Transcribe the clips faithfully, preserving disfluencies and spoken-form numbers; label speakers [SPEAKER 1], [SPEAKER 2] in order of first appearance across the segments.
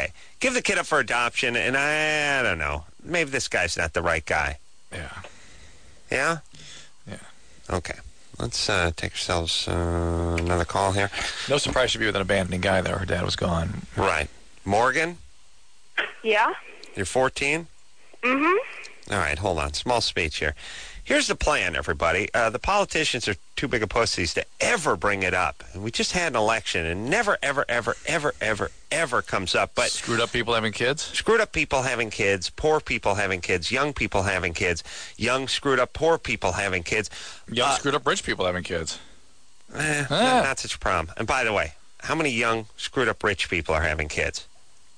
[SPEAKER 1] okay, give the kid up for adoption, and I, I don't know, maybe this guy's not the right guy.
[SPEAKER 2] Yeah.
[SPEAKER 1] Yeah?
[SPEAKER 2] Yeah.
[SPEAKER 1] Okay. Let's uh, take ourselves uh, another call here.
[SPEAKER 2] No surprise she'd be with an abandoning guy, though. Her dad was gone.
[SPEAKER 1] Right. Morgan?
[SPEAKER 3] Yeah?
[SPEAKER 1] You're fourteen?
[SPEAKER 3] Mm-hmm.
[SPEAKER 1] All right, hold on. Small speech here. Here's the plan, everybody. Uh, the politicians are too big of pussies to ever bring it up. And we just had an election, and never, ever, ever, ever, ever, ever comes up. But
[SPEAKER 2] Screwed up people having kids?
[SPEAKER 1] Screwed up people having kids, poor people having kids, young people having kids, young screwed up poor people having kids.
[SPEAKER 2] Young
[SPEAKER 1] Uh,
[SPEAKER 2] screwed up rich people having kids.
[SPEAKER 1] Eh,
[SPEAKER 2] Ah.
[SPEAKER 1] not, not such a problem. And by the way, how many young screwed up rich people are having kids?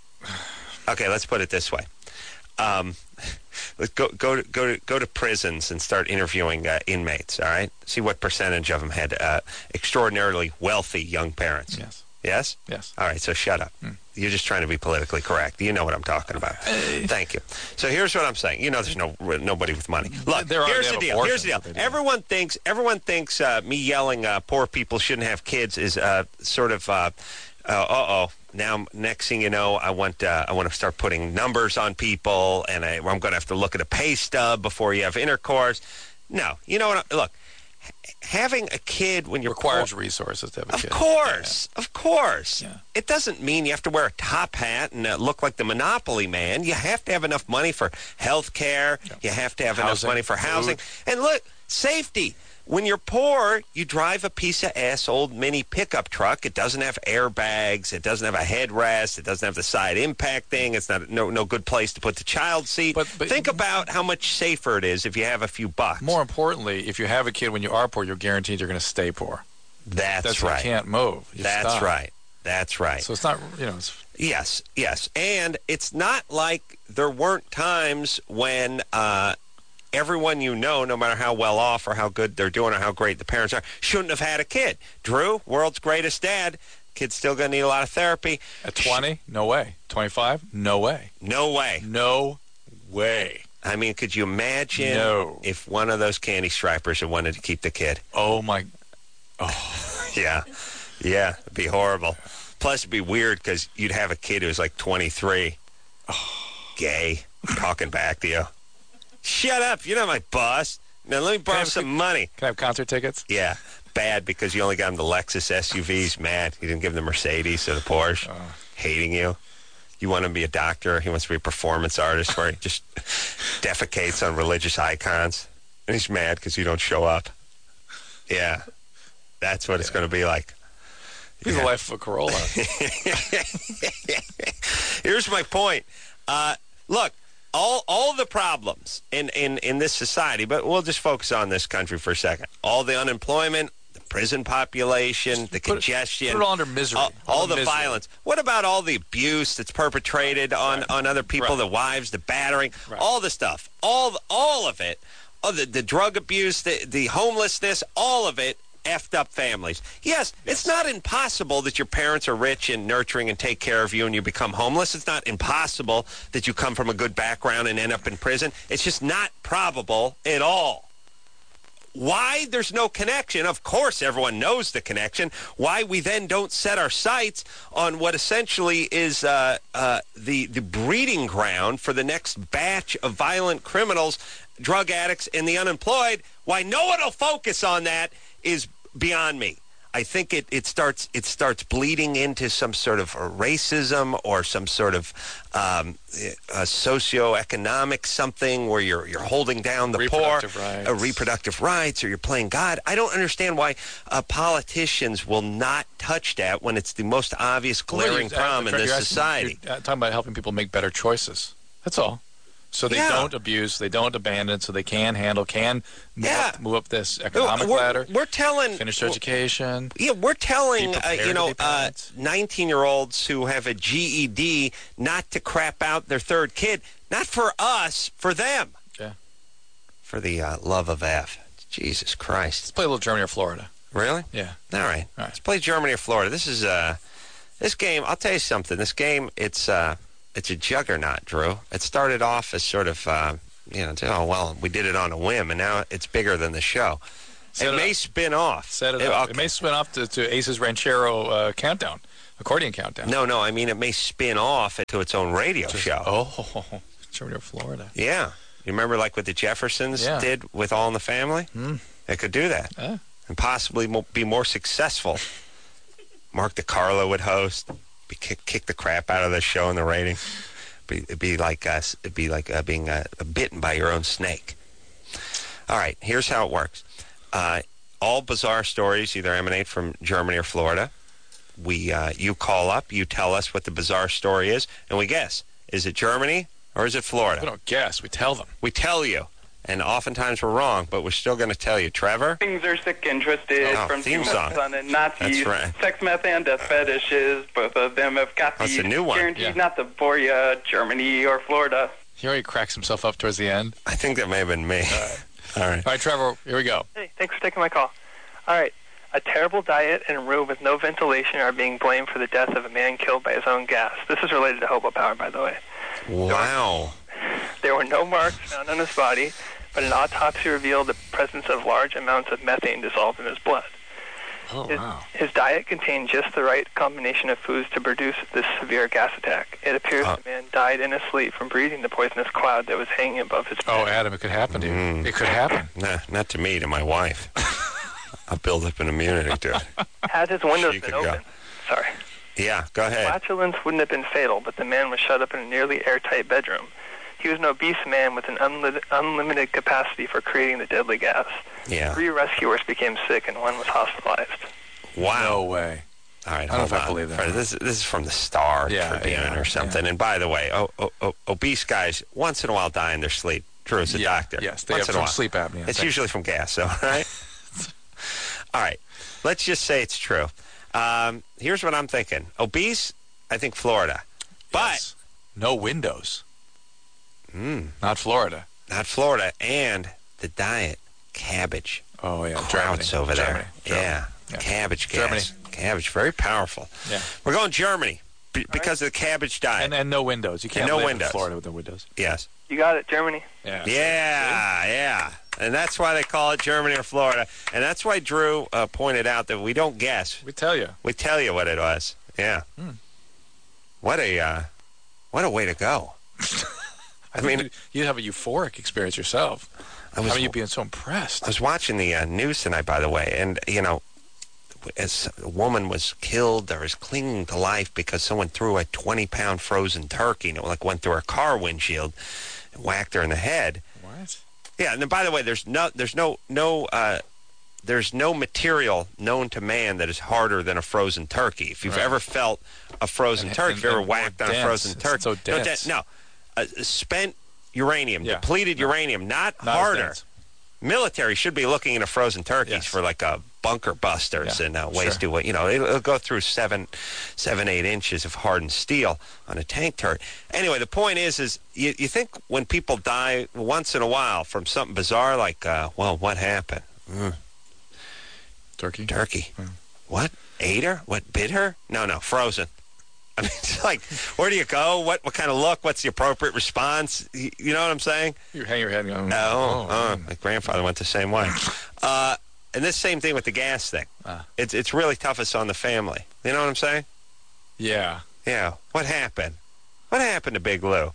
[SPEAKER 1] Okay, let's put it this way. Um, let's go go to go to go to prisons and start interviewing uh, inmates. All right, see what percentage of them had uh, extraordinarily wealthy young parents.
[SPEAKER 2] Yes.
[SPEAKER 1] Yes.
[SPEAKER 2] Yes.
[SPEAKER 1] All right. So shut up.
[SPEAKER 2] Hmm.
[SPEAKER 1] You're just trying to be politically correct. You know what I'm talking about. Thank you. So here's what I'm saying. You know, there's no nobody with money. Look,
[SPEAKER 2] There are-
[SPEAKER 1] here's
[SPEAKER 2] they
[SPEAKER 1] the
[SPEAKER 2] have
[SPEAKER 1] deal. Here's the deal.
[SPEAKER 2] abortions, but they
[SPEAKER 1] Everyone thinks everyone thinks uh, me yelling uh, poor people shouldn't have kids is uh, sort of. Uh, uh oh. Now, next thing you know, I want uh, I want to start putting numbers on people, and I, I'm going to have to look at a pay stub before you have intercourse. No, you know what? I, look, ha- having a kid when you're
[SPEAKER 2] Requires
[SPEAKER 1] poor,
[SPEAKER 2] resources to have a
[SPEAKER 1] of
[SPEAKER 2] kid.
[SPEAKER 1] course, of course.
[SPEAKER 2] Yeah.
[SPEAKER 1] It doesn't mean you have to wear a top hat and uh, look like the Monopoly man. You have to have enough money for health care.
[SPEAKER 2] Yeah.
[SPEAKER 1] You have to have
[SPEAKER 2] Housing,
[SPEAKER 1] enough money for housing.
[SPEAKER 2] food.
[SPEAKER 1] And look, safety. When you're poor, you drive a piece of ass old mini pickup truck. It doesn't have airbags. It doesn't have a headrest. It doesn't have the side impact thing. It's not no no good place to put the child seat.
[SPEAKER 2] But- but-
[SPEAKER 1] Think about how much safer it is if you have a few bucks.
[SPEAKER 2] More importantly, if you have a kid when you are poor, you're guaranteed you're going to stay poor.
[SPEAKER 1] That's,
[SPEAKER 2] That's
[SPEAKER 1] right.
[SPEAKER 2] You can't move. You
[SPEAKER 1] That's
[SPEAKER 2] stop.
[SPEAKER 1] right. That's right.
[SPEAKER 2] So it's not, you know, it's,
[SPEAKER 1] Yes, yes. And it's not like there weren't times when uh, everyone you know, no matter how well off or how good they're doing or how great the parents are, shouldn't have had a kid. Drew, world's greatest dad, kid's still going to need a lot of therapy.
[SPEAKER 2] at twenty, no way. twenty-five, no way.
[SPEAKER 1] No way.
[SPEAKER 2] No way.
[SPEAKER 1] I mean, could you imagine
[SPEAKER 2] No.
[SPEAKER 1] if one of those candy stripers had wanted to keep the kid?
[SPEAKER 2] Oh, my.
[SPEAKER 1] Yeah. Yeah, it'd be horrible. Plus, it'd be weird because you'd have a kid who's like twenty-three, gay, talking back to you. Shut up. You're not my boss. Now, let me borrow
[SPEAKER 2] have-
[SPEAKER 1] some money.
[SPEAKER 2] Can I have concert tickets?
[SPEAKER 1] Yeah, bad because you only got him the Lexus S U Vs. Mad. You didn't give him the Mercedes or the Porsche. Hating you. You want him to be a doctor. He wants to be a performance artist where he just defecates on religious icons. And he's mad because you don't show up. Yeah. That's what it's going to be like.
[SPEAKER 2] He's the life of a Corolla.
[SPEAKER 1] Here's my point. Uh, look, all all the problems in, in, in this society, but we'll just focus on this country for a second. All the unemployment, the prison population, the
[SPEAKER 2] Put it-
[SPEAKER 1] congestion.
[SPEAKER 2] put it all under misery.
[SPEAKER 1] All,
[SPEAKER 2] All
[SPEAKER 1] all
[SPEAKER 2] the
[SPEAKER 1] the
[SPEAKER 2] misery.
[SPEAKER 1] violence. What about all the abuse that's perpetrated on, on other people,
[SPEAKER 2] Right.
[SPEAKER 1] the wives, the battering,
[SPEAKER 2] Right.
[SPEAKER 1] all the stuff, all all of it, all the, the drug abuse, the, the homelessness, all of it, effed up families. Yes, it's not impossible that your parents are rich and nurturing and take care of you and you become homeless. It's not impossible that you come from a good background and end up in prison. It's just not probable at all. Why there's no connection? Of course, everyone knows the connection. Why we then don't set our sights on what essentially is uh, uh, the the breeding ground for the next batch of violent criminals, drug addicts, and the unemployed? Why no one will focus on that is beyond me. I think it, it starts it starts bleeding into some sort of racism or some sort of um, a socioeconomic something where you're you're holding down the
[SPEAKER 2] Reproductive
[SPEAKER 1] poor,
[SPEAKER 2] rights.
[SPEAKER 1] Uh, reproductive rights, or you're playing God. I don't understand why uh, politicians will not touch that when it's the most obvious glaring
[SPEAKER 2] Well, you-
[SPEAKER 1] problem in
[SPEAKER 2] you're
[SPEAKER 1] this
[SPEAKER 2] asking-
[SPEAKER 1] society.
[SPEAKER 2] You're uh, talking about helping people make better choices. That's all. So they
[SPEAKER 1] Yeah.
[SPEAKER 2] don't abuse, they don't abandon, so they can handle, can move,
[SPEAKER 1] Yeah.
[SPEAKER 2] up, move up this economic
[SPEAKER 1] we're,
[SPEAKER 2] ladder,
[SPEAKER 1] we're telling
[SPEAKER 2] finish their education.
[SPEAKER 1] Yeah, we're telling,
[SPEAKER 2] Be
[SPEAKER 1] uh,
[SPEAKER 2] prepared
[SPEAKER 1] you
[SPEAKER 2] to
[SPEAKER 1] know,
[SPEAKER 2] be
[SPEAKER 1] uh,
[SPEAKER 2] parents.
[SPEAKER 1] nineteen-year-olds who have a G E D not to crap out their third kid. Not for us, for them.
[SPEAKER 2] Yeah.
[SPEAKER 1] For the uh, love of F. Jesus Christ.
[SPEAKER 2] Let's play a little Germany or Florida.
[SPEAKER 1] Really?
[SPEAKER 2] Yeah.
[SPEAKER 1] All right.
[SPEAKER 2] All right.
[SPEAKER 1] Let's play Germany or Florida. This is, uh, this game, I'll tell you something. This game, it's, uh, it's a juggernaut, Drew. It started off as sort of, uh, you know, oh, well, we did it on a whim, and now it's bigger than the show.
[SPEAKER 2] Set
[SPEAKER 1] it
[SPEAKER 2] it
[SPEAKER 1] may
[SPEAKER 2] up.
[SPEAKER 1] spin off.
[SPEAKER 2] Set it
[SPEAKER 1] It-
[SPEAKER 2] up.
[SPEAKER 1] okay.
[SPEAKER 2] It may spin off to, to Ace's Ranchero uh, countdown. Accordion countdown.
[SPEAKER 1] No, no, I mean it may spin off into its own radio
[SPEAKER 2] Just-
[SPEAKER 1] show.
[SPEAKER 2] Oh, Germany or Florida.
[SPEAKER 1] Yeah. You remember like what the Jeffersons
[SPEAKER 2] Yeah.
[SPEAKER 1] did with All in the Family?
[SPEAKER 2] Mm.
[SPEAKER 1] They could do that.
[SPEAKER 2] Uh.
[SPEAKER 1] And possibly mo- be more successful. Mark DiCarlo would host, be kick, kick the crap out of the show in the ratings. Be, it'd be like uh, it'd be like uh, being uh, bitten by your own snake. All right, here's how it works. Uh, all bizarre stories either emanate from Germany or Florida. We, uh, you call up, you tell us what the bizarre story is, and we guess. Is it Germany or is it Florida?
[SPEAKER 2] We don't guess. We tell them.
[SPEAKER 1] We tell you, and oftentimes we're wrong, but we're still going to tell you. Trevor?
[SPEAKER 4] Things are sick and twisted
[SPEAKER 1] Oh,
[SPEAKER 4] from
[SPEAKER 1] theme
[SPEAKER 4] Timo
[SPEAKER 1] song.
[SPEAKER 4] Son and Nazis.
[SPEAKER 1] That's right.
[SPEAKER 4] Sex, meth, and death fetishes. Both of them have got
[SPEAKER 1] That's
[SPEAKER 4] these
[SPEAKER 1] a new one.
[SPEAKER 4] guaranteed
[SPEAKER 2] Yeah.
[SPEAKER 4] not to bore you, Germany or Florida.
[SPEAKER 2] He already cracks himself up towards the end.
[SPEAKER 1] I think that may have been me. All right.
[SPEAKER 2] All right, Trevor, here we go.
[SPEAKER 5] Hey, thanks for taking my call. All right. A terrible diet and a room with no ventilation are being blamed for the death of a man killed by his own gas. This is related to hobo power, by the way.
[SPEAKER 1] Wow.
[SPEAKER 5] There were no marks found on his body, but an autopsy revealed the presence of large amounts of methane dissolved in his blood.
[SPEAKER 2] Oh,
[SPEAKER 5] His,
[SPEAKER 2] wow.
[SPEAKER 5] his diet contained just the right combination of foods to produce this severe gas attack. It appears
[SPEAKER 1] Uh.
[SPEAKER 5] the man died in his sleep from breathing the poisonous cloud that was hanging above his
[SPEAKER 2] Oh,
[SPEAKER 5] bed.
[SPEAKER 2] Adam, it could happen to you.
[SPEAKER 1] Mm.
[SPEAKER 2] It could happen.
[SPEAKER 1] Nah, not to me, to my wife. I'll build up an immunity to it.
[SPEAKER 5] Had his windows
[SPEAKER 1] She
[SPEAKER 5] been
[SPEAKER 1] could go.
[SPEAKER 5] open. Sorry.
[SPEAKER 1] Yeah, go ahead.
[SPEAKER 5] Flatulence wouldn't have been fatal, but the man was shut up in a nearly airtight bedroom. He was an obese man with an unli- unlimited capacity for creating the deadly gas.
[SPEAKER 1] Yeah.
[SPEAKER 5] Three rescuers became sick, and one was hospitalized.
[SPEAKER 1] Wow.
[SPEAKER 2] No way.
[SPEAKER 1] All right,
[SPEAKER 2] I don't know
[SPEAKER 1] hold
[SPEAKER 2] if I
[SPEAKER 1] on.
[SPEAKER 2] believe that.
[SPEAKER 1] This, this is from the Star
[SPEAKER 2] Yeah,
[SPEAKER 1] Tribune
[SPEAKER 2] yeah,
[SPEAKER 1] or something.
[SPEAKER 2] yeah.
[SPEAKER 1] And by the way, oh, oh, oh, obese guys once in a while die in their sleep. Drew is a
[SPEAKER 2] Yeah,
[SPEAKER 1] doctor.
[SPEAKER 2] yes, they
[SPEAKER 1] once
[SPEAKER 2] have
[SPEAKER 1] in a
[SPEAKER 2] from
[SPEAKER 1] while.
[SPEAKER 2] sleep apnea, I
[SPEAKER 1] It's
[SPEAKER 2] think.
[SPEAKER 1] usually from gas, though, right? All right. Let's just say it's true. Um, here's what I'm thinking. Obese, I think Florida. But
[SPEAKER 2] Yes. No windows.
[SPEAKER 1] mm,
[SPEAKER 2] Not Florida.
[SPEAKER 1] not Florida. And the diet, cabbage.
[SPEAKER 2] Oh, yeah.
[SPEAKER 1] Krauts
[SPEAKER 2] Germany.
[SPEAKER 1] over there.
[SPEAKER 2] Germany. Germany.
[SPEAKER 1] Yeah.
[SPEAKER 2] Yeah.
[SPEAKER 1] Cabbage gas.
[SPEAKER 2] Germany.
[SPEAKER 1] Cabbage, very powerful.
[SPEAKER 2] Yeah.
[SPEAKER 1] We're going Germany b- because of the cabbage diet.
[SPEAKER 2] And, and no windows. You can't
[SPEAKER 1] And no
[SPEAKER 2] live
[SPEAKER 1] windows.
[SPEAKER 2] in Florida with no windows.
[SPEAKER 1] yes.
[SPEAKER 5] You got it, Germany.
[SPEAKER 2] Yeah.
[SPEAKER 1] Yeah, yeah. And that's why they call it Germany or Florida. And that's why Drew uh, pointed out that we don't guess.
[SPEAKER 2] We tell you.
[SPEAKER 1] We tell you what it was. Yeah.
[SPEAKER 2] Hmm.
[SPEAKER 1] What a uh, what a way to go.
[SPEAKER 2] I,
[SPEAKER 1] I mean,
[SPEAKER 2] mean, you have a euphoric experience yourself.
[SPEAKER 1] I was
[SPEAKER 2] How are you being so impressed?
[SPEAKER 1] I was watching the uh, news tonight, by the way, and you know, as a woman was killed or is clinging to life because someone threw a twenty pound frozen turkey and it like went through her car windshield and whacked her in the head.
[SPEAKER 2] What?
[SPEAKER 1] Yeah, and then by the way, there's no, there's no, no, uh, there's no material known to man that is harder than a frozen turkey. If you've
[SPEAKER 2] Right.
[SPEAKER 1] ever felt a frozen
[SPEAKER 2] And-
[SPEAKER 1] turkey,
[SPEAKER 2] and-
[SPEAKER 1] if you've ever
[SPEAKER 2] and more
[SPEAKER 1] whacked on a
[SPEAKER 2] dense.
[SPEAKER 1] frozen
[SPEAKER 2] It's
[SPEAKER 1] turkey,
[SPEAKER 2] so
[SPEAKER 1] no,
[SPEAKER 2] dense.
[SPEAKER 1] no, uh, spent uranium,
[SPEAKER 2] Yeah.
[SPEAKER 1] depleted
[SPEAKER 2] No.
[SPEAKER 1] uranium, not,
[SPEAKER 2] Not as
[SPEAKER 1] harder.
[SPEAKER 2] dense.
[SPEAKER 1] Military should be looking into frozen turkeys
[SPEAKER 2] Yes.
[SPEAKER 1] for like a bunker busters
[SPEAKER 2] Yeah,
[SPEAKER 1] and uh, ways
[SPEAKER 2] sure.
[SPEAKER 1] to what you know it'll, it'll go through seven, seven, eight inches of hardened steel on a tank turret. Anyway, the point is, is you, you think when people die once in a while from something bizarre like, uh, well, what happened? Mm,
[SPEAKER 2] Turkey?
[SPEAKER 1] turkey.
[SPEAKER 2] Hmm.
[SPEAKER 1] What? Ate her? What? Bit her? No, no, frozen. I mean, it's like, where do you go? What what kind of look? What's the appropriate response? You, you know what I'm saying?
[SPEAKER 2] You hang your head and go,
[SPEAKER 1] No,
[SPEAKER 2] oh,
[SPEAKER 1] uh,
[SPEAKER 2] mm.
[SPEAKER 1] my grandfather went the same way. Uh, and this same thing with the gas thing.
[SPEAKER 2] Ah.
[SPEAKER 1] It's it's really toughest on the family. You know what I'm saying?
[SPEAKER 2] Yeah.
[SPEAKER 1] Yeah. What happened? What happened to Big Lou?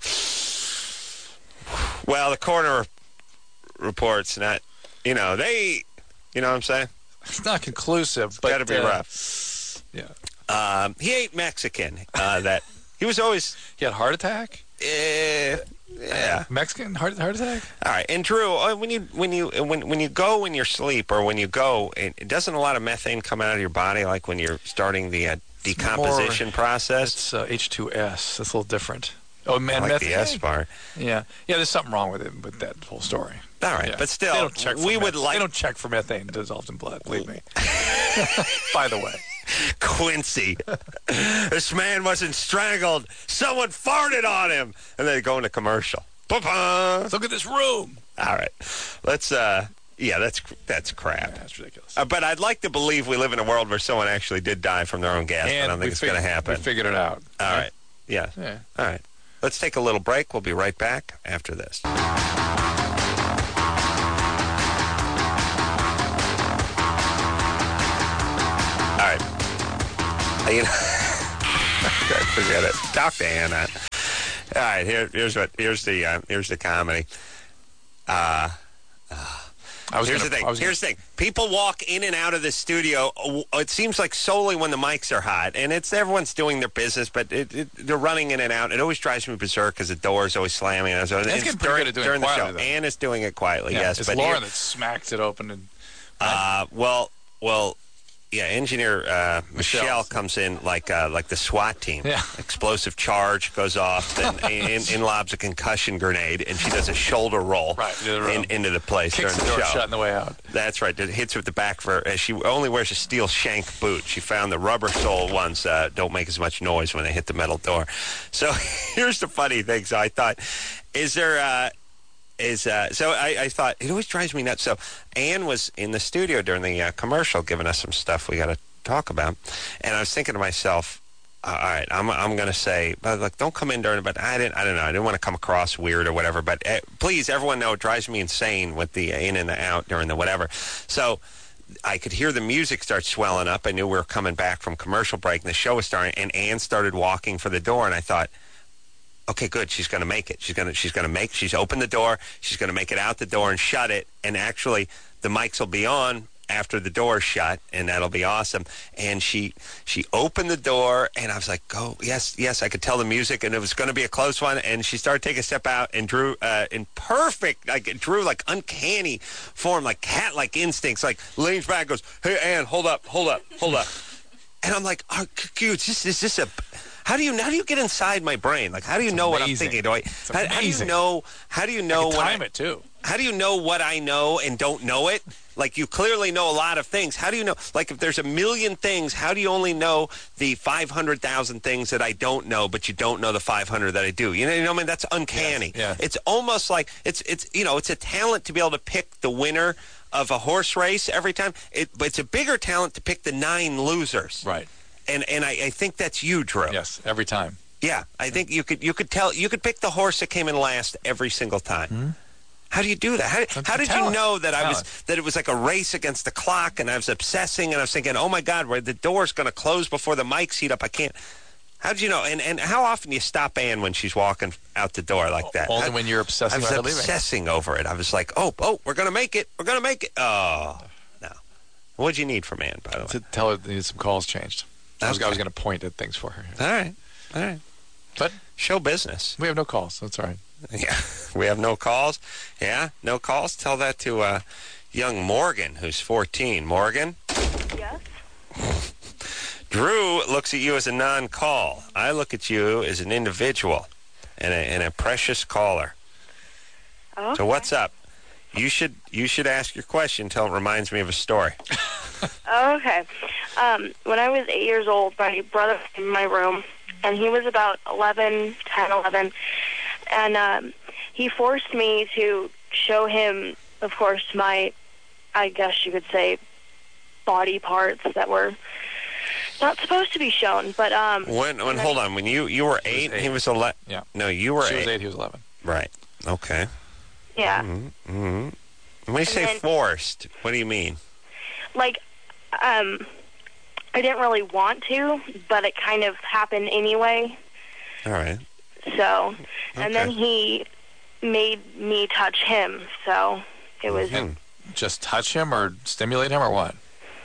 [SPEAKER 1] Well, the coroner reports not. You know they. You know what I'm saying?
[SPEAKER 2] It's not conclusive, but...
[SPEAKER 1] Got to be
[SPEAKER 2] uh,
[SPEAKER 1] rough.
[SPEAKER 2] Yeah.
[SPEAKER 1] Um, he ate Mexican. Uh, that he was always.
[SPEAKER 2] He had a heart attack?
[SPEAKER 1] Uh, yeah.
[SPEAKER 2] Mexican heart, heart attack?
[SPEAKER 1] All right, and Drew, uh, when you when you when when you go in your sleep, or when you go, it, doesn't a lot of methane come out of your body, like when you're starting the uh, decomposition process?
[SPEAKER 2] It's uh, H two S. That's a little different. Oh,
[SPEAKER 1] I
[SPEAKER 2] man,
[SPEAKER 1] like
[SPEAKER 2] methane?
[SPEAKER 1] the S part.
[SPEAKER 2] Yeah. Yeah, there's something wrong with it, with that whole story.
[SPEAKER 1] All right,
[SPEAKER 2] Yeah.
[SPEAKER 1] but still,
[SPEAKER 2] They don't check for
[SPEAKER 1] we would
[SPEAKER 2] meth-
[SPEAKER 1] like
[SPEAKER 2] They don't check for methane dissolved in blood, believe me. By the way.
[SPEAKER 1] Quincy. This man wasn't strangled. Someone farted on him, and then they go into commercial. Ba-ba.
[SPEAKER 2] Look at this room.
[SPEAKER 1] All right, let's. uh Yeah, that's that's crap.
[SPEAKER 2] Yeah, that's ridiculous.
[SPEAKER 1] Uh, but I'd like to believe we live in a world where someone actually did die from their own gas. But I don't
[SPEAKER 2] we
[SPEAKER 1] think it's going to
[SPEAKER 2] fig-
[SPEAKER 1] happen.
[SPEAKER 2] We figured it out.
[SPEAKER 1] All right. Yeah.
[SPEAKER 2] Yeah.
[SPEAKER 1] All right. Let's take a little break. We'll be right back after this. All right. Uh, You know, Okay, forget it. Talk to Anna. All right, here, here's what. Here's the. Uh, here's the comedy. Uh, uh
[SPEAKER 2] I was
[SPEAKER 1] here's
[SPEAKER 2] gonna,
[SPEAKER 1] the thing.
[SPEAKER 2] I was
[SPEAKER 1] Here's the thing. People walk in and out of the studio. It seems like solely when the mics are hot, and it's everyone's doing their business, but it, it, they're running in and out. It always drives me berserk because the door is always slamming. And so
[SPEAKER 2] Anne's
[SPEAKER 1] it's
[SPEAKER 2] getting pretty
[SPEAKER 1] during,
[SPEAKER 2] good at doing
[SPEAKER 1] during
[SPEAKER 2] it
[SPEAKER 1] the
[SPEAKER 2] quietly,
[SPEAKER 1] show.
[SPEAKER 2] though.
[SPEAKER 1] Anne is doing it quietly.
[SPEAKER 2] Yeah,
[SPEAKER 1] yes,
[SPEAKER 2] it's
[SPEAKER 1] but
[SPEAKER 2] Lauren
[SPEAKER 1] here-
[SPEAKER 2] that smacks it open. And
[SPEAKER 1] Uh, well, well, yeah. Engineer uh, Michelle,
[SPEAKER 2] Michelle.
[SPEAKER 1] comes in like uh, like the SWAT team.
[SPEAKER 2] Yeah.
[SPEAKER 1] Explosive charge goes off, then in, in lobs a concussion grenade, and she does a shoulder roll
[SPEAKER 2] Right, into the room.
[SPEAKER 1] in, into the place
[SPEAKER 2] kicks the
[SPEAKER 1] during
[SPEAKER 2] door
[SPEAKER 1] the show.
[SPEAKER 2] shut on the way out.
[SPEAKER 1] That's right. It hits her with the back of her. Uh, she only wears a steel shank boot. She found the rubber sole ones uh, don't make as much noise when they hit the metal door. So here's the funny thing. So I thought, is there... Uh, Is uh, so I, I thought it always drives me nuts. So Ann was in the studio during the uh, commercial, giving us some stuff we got to talk about, and I was thinking to myself, uh, all right, I'm I'm gonna say, but like, don't come in during, but I didn't I don't know, I didn't want to come across weird or whatever. But uh, please, everyone know it drives me insane with the in and the out during the whatever. So I could hear the music start swelling up. I knew we were coming back from commercial break, and the show was starting. And Ann started walking for the door, and I thought, okay, good. She's going to make it. She's going to. She's going to make. She's opened the door. She's going to make it out the door and shut it. And actually, the mics will be on after the door is shut, and that'll be awesome. And she she opened the door, and I was like, "Go, yes, yes." I could tell the music, and it was going to be a close one. And she started taking a step out, and Drew, uh, in perfect, like Drew, like uncanny form, like cat-like instincts, like leans back, goes, "Hey, Ann, hold up, hold up, hold up." And I'm like, "Oh, cute. Is this, is this a?" How do you how do you get inside my brain? Like, how do you
[SPEAKER 2] It's
[SPEAKER 1] know what I'm
[SPEAKER 2] amazing.
[SPEAKER 1] thinking? Do I?
[SPEAKER 2] It's
[SPEAKER 1] How, how do you
[SPEAKER 2] amazing.
[SPEAKER 1] know? How do you know
[SPEAKER 2] I can
[SPEAKER 1] what
[SPEAKER 2] time
[SPEAKER 1] I,
[SPEAKER 2] it too.
[SPEAKER 1] How do you know what I know and don't know it? Like, you clearly know a lot of things. How do you know? Like, if there's a million things, how do you only know the five hundred thousand things that I don't know, but you don't know the five hundred that I do? You know, you know what I mean? That's uncanny.
[SPEAKER 2] Yes, yeah.
[SPEAKER 1] It's almost like it's it's you know, it's a talent to be able to pick the winner of a horse race every time. It, but it's a bigger talent to pick the nine losers.
[SPEAKER 2] Right.
[SPEAKER 1] And and I, I think that's you, Drew.
[SPEAKER 2] Yes, every time.
[SPEAKER 1] Yeah, I think you could you could tell you could pick the horse that came in last every single time.
[SPEAKER 2] Mm-hmm.
[SPEAKER 1] How do you do that? How,
[SPEAKER 2] That's
[SPEAKER 1] how
[SPEAKER 2] the
[SPEAKER 1] did you
[SPEAKER 2] talent.
[SPEAKER 1] know that I was
[SPEAKER 2] Talent.
[SPEAKER 1] that it was like a race against the clock, and I was obsessing, and I was thinking, oh my God, where the door's going to close before the mics heat up? I can't. How did you know? And and how often do you stop Ann when she's walking out the door like that?
[SPEAKER 2] Only
[SPEAKER 1] I,
[SPEAKER 2] when you're obsessing
[SPEAKER 1] I was
[SPEAKER 2] about her leaving.
[SPEAKER 1] obsessing over it. I was like, oh oh, we're going to make it. We're going to make it. Oh no. What'd you need from Ann, by the way?
[SPEAKER 2] To tell her that some calls changed. I was, I
[SPEAKER 1] Okay.
[SPEAKER 2] was going to point at things for her.
[SPEAKER 1] All right, all right.
[SPEAKER 2] But
[SPEAKER 1] Show business.
[SPEAKER 2] we have no calls, so it's all right.
[SPEAKER 1] Yeah, we have no calls. Yeah, no calls. Tell that to uh, young Morgan, who's fourteen. Morgan,
[SPEAKER 3] Yes.
[SPEAKER 1] Drew looks at you as a non-call. I look at you as an individual and a, and a precious caller.
[SPEAKER 3] Okay.
[SPEAKER 1] So what's up? You should you should ask your question until it reminds me of a story.
[SPEAKER 3] Okay. Um, when I was eight years old, my brother came in my room, and he was about eleven, ten, eleven, and um, he forced me to show him, of course, my, I guess you could say, body parts that were not supposed to be shown. But um,
[SPEAKER 1] When when hold on, when you you were eight, and he was eleven.
[SPEAKER 2] Yeah.
[SPEAKER 1] No, you were
[SPEAKER 2] She
[SPEAKER 1] eight.
[SPEAKER 2] was eight, he was eleven.
[SPEAKER 1] Right. Okay.
[SPEAKER 3] yeah,
[SPEAKER 1] Mm-hmm. When you say
[SPEAKER 3] then-
[SPEAKER 1] forced, what do you mean?
[SPEAKER 3] like um, I didn't really want to, but it kind of happened anyway.
[SPEAKER 1] All right.
[SPEAKER 3] So, and then
[SPEAKER 1] Okay.
[SPEAKER 3] he made me touch him. So it was.
[SPEAKER 1] Hmm.
[SPEAKER 2] Just touch him or stimulate him or what?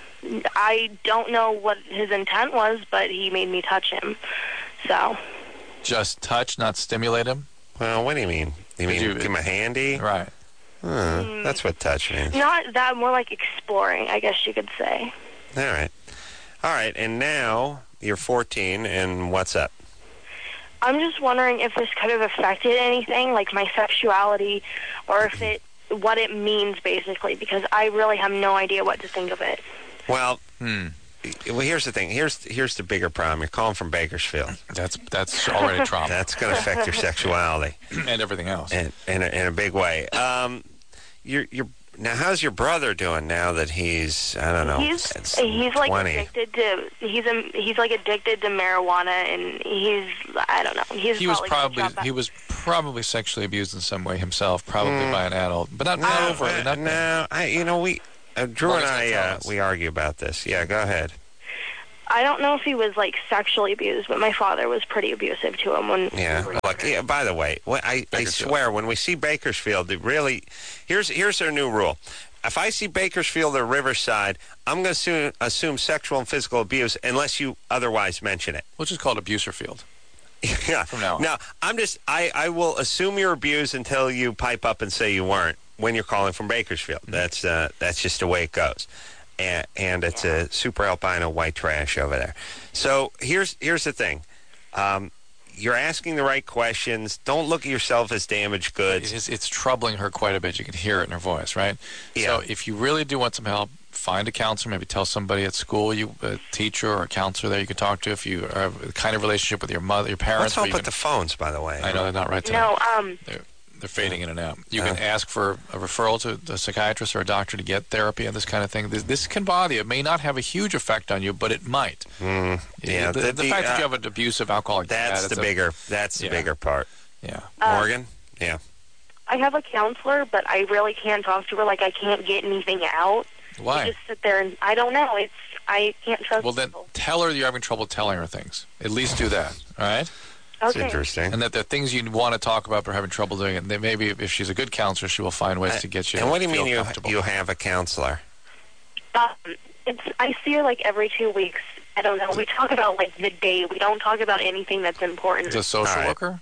[SPEAKER 3] I don't know what his intent was, but he made me touch him. So,
[SPEAKER 2] Just touch, not stimulate him?
[SPEAKER 1] Well, what do you mean? You mean
[SPEAKER 2] you-
[SPEAKER 1] give him a handy?
[SPEAKER 2] Right.
[SPEAKER 1] Huh, that's what touch means.
[SPEAKER 3] not that, more like exploring, I guess you could say.
[SPEAKER 1] All right. All right, and now you're fourteen, and what's up?
[SPEAKER 3] I'm just wondering if this could have affected anything, like my sexuality, or if it, what it means, basically, because I really have no idea what to think of it.
[SPEAKER 1] Well,
[SPEAKER 2] Hmm.
[SPEAKER 1] well, here's the thing. Here's here's the bigger problem. You're calling from Bakersfield.
[SPEAKER 2] That's that's already trauma.
[SPEAKER 1] That's going to affect your sexuality
[SPEAKER 2] and everything else.
[SPEAKER 1] in in a, in a big way. Um, you're you're now. How's your brother doing now that he's I don't know?
[SPEAKER 3] He's
[SPEAKER 1] it's
[SPEAKER 3] he's like
[SPEAKER 1] twenty.
[SPEAKER 3] addicted to he's a, he's like addicted to marijuana, and he's I don't know. He's
[SPEAKER 2] he was
[SPEAKER 3] probably,
[SPEAKER 2] probably he was probably sexually abused in some way himself, probably by an adult, but not, not
[SPEAKER 1] No,
[SPEAKER 2] overtly.
[SPEAKER 1] uh,
[SPEAKER 2] Not
[SPEAKER 1] no, I you know we uh, Drew
[SPEAKER 2] Well,
[SPEAKER 1] and
[SPEAKER 2] he's
[SPEAKER 1] I
[SPEAKER 2] gonna tell
[SPEAKER 1] uh,
[SPEAKER 2] us.
[SPEAKER 1] we argue about this. Yeah, go ahead.
[SPEAKER 3] I don't know if he was like sexually abused, but my father was pretty abusive to him when.
[SPEAKER 1] Yeah.
[SPEAKER 3] we were
[SPEAKER 1] Look.
[SPEAKER 3] younger.
[SPEAKER 1] Yeah, by the way, wh- I, I
[SPEAKER 2] Bakersfield.
[SPEAKER 1] swear when we see Bakersfield, it really here's here's their new rule. If I see Bakersfield or Riverside, I'm going to assume, assume sexual and physical abuse unless you otherwise mention it.
[SPEAKER 2] Which is called Abuser Field.
[SPEAKER 1] Yeah.
[SPEAKER 2] From now on.
[SPEAKER 1] Now, I'm just I, I will assume you're abused until you pipe up and say you weren't when you're calling from Bakersfield.
[SPEAKER 2] Mm-hmm.
[SPEAKER 1] That's uh, that's just the way it goes. And, and it's a super albino white trash over there. So here's here's the thing. Um, you're asking the right questions. Don't look at yourself as damaged goods.
[SPEAKER 2] It is, it's troubling her quite a bit. You can hear it in her voice, right?
[SPEAKER 1] Yeah.
[SPEAKER 2] So if you really do want some help, find a counselor. Maybe tell somebody at school, you a teacher or a counselor there you can talk to if you have a kind of relationship with your mother, your parents.
[SPEAKER 1] What's up
[SPEAKER 2] where you
[SPEAKER 1] with
[SPEAKER 2] can-
[SPEAKER 1] the phones, by the way?
[SPEAKER 2] I know they're not right today.
[SPEAKER 3] No, um,
[SPEAKER 2] They're, they're fading in and out. You
[SPEAKER 1] Uh.
[SPEAKER 2] can ask for a referral to a psychiatrist or a doctor to get therapy and this kind of thing. This, this can bother you. It may not have a huge effect on you, but it might.
[SPEAKER 1] Mm, yeah,
[SPEAKER 2] The,
[SPEAKER 1] the-
[SPEAKER 2] the
[SPEAKER 1] the,
[SPEAKER 2] fact that
[SPEAKER 1] uh,
[SPEAKER 2] you have an abusive alcoholic
[SPEAKER 1] That's
[SPEAKER 2] dad,
[SPEAKER 1] the
[SPEAKER 2] it's a-
[SPEAKER 1] bigger. That's the
[SPEAKER 2] Yeah.
[SPEAKER 1] bigger part.
[SPEAKER 2] Yeah.
[SPEAKER 3] uh,
[SPEAKER 1] Morgan. Yeah.
[SPEAKER 3] I have a counselor, but I really can't talk to her. Like, I can't get anything out.
[SPEAKER 2] Why?
[SPEAKER 3] I just sit there and I don't know. It's I can't trust
[SPEAKER 2] Well, then
[SPEAKER 3] people.
[SPEAKER 2] tell her you're having trouble telling her things. At least do that, all right?
[SPEAKER 1] It's
[SPEAKER 3] Okay.
[SPEAKER 1] interesting.
[SPEAKER 2] And that there are things you want to talk about but are having trouble doing it. And then maybe if she's a good counselor, she will find ways to get you
[SPEAKER 1] and what do you
[SPEAKER 2] feel
[SPEAKER 1] mean you
[SPEAKER 2] comfortable.
[SPEAKER 1] you have a counselor?
[SPEAKER 3] Um, it's I see her like every two weeks. I don't know. We talk about like the day. We don't talk about anything that's important.
[SPEAKER 2] Is it a social
[SPEAKER 1] All right.
[SPEAKER 2] worker?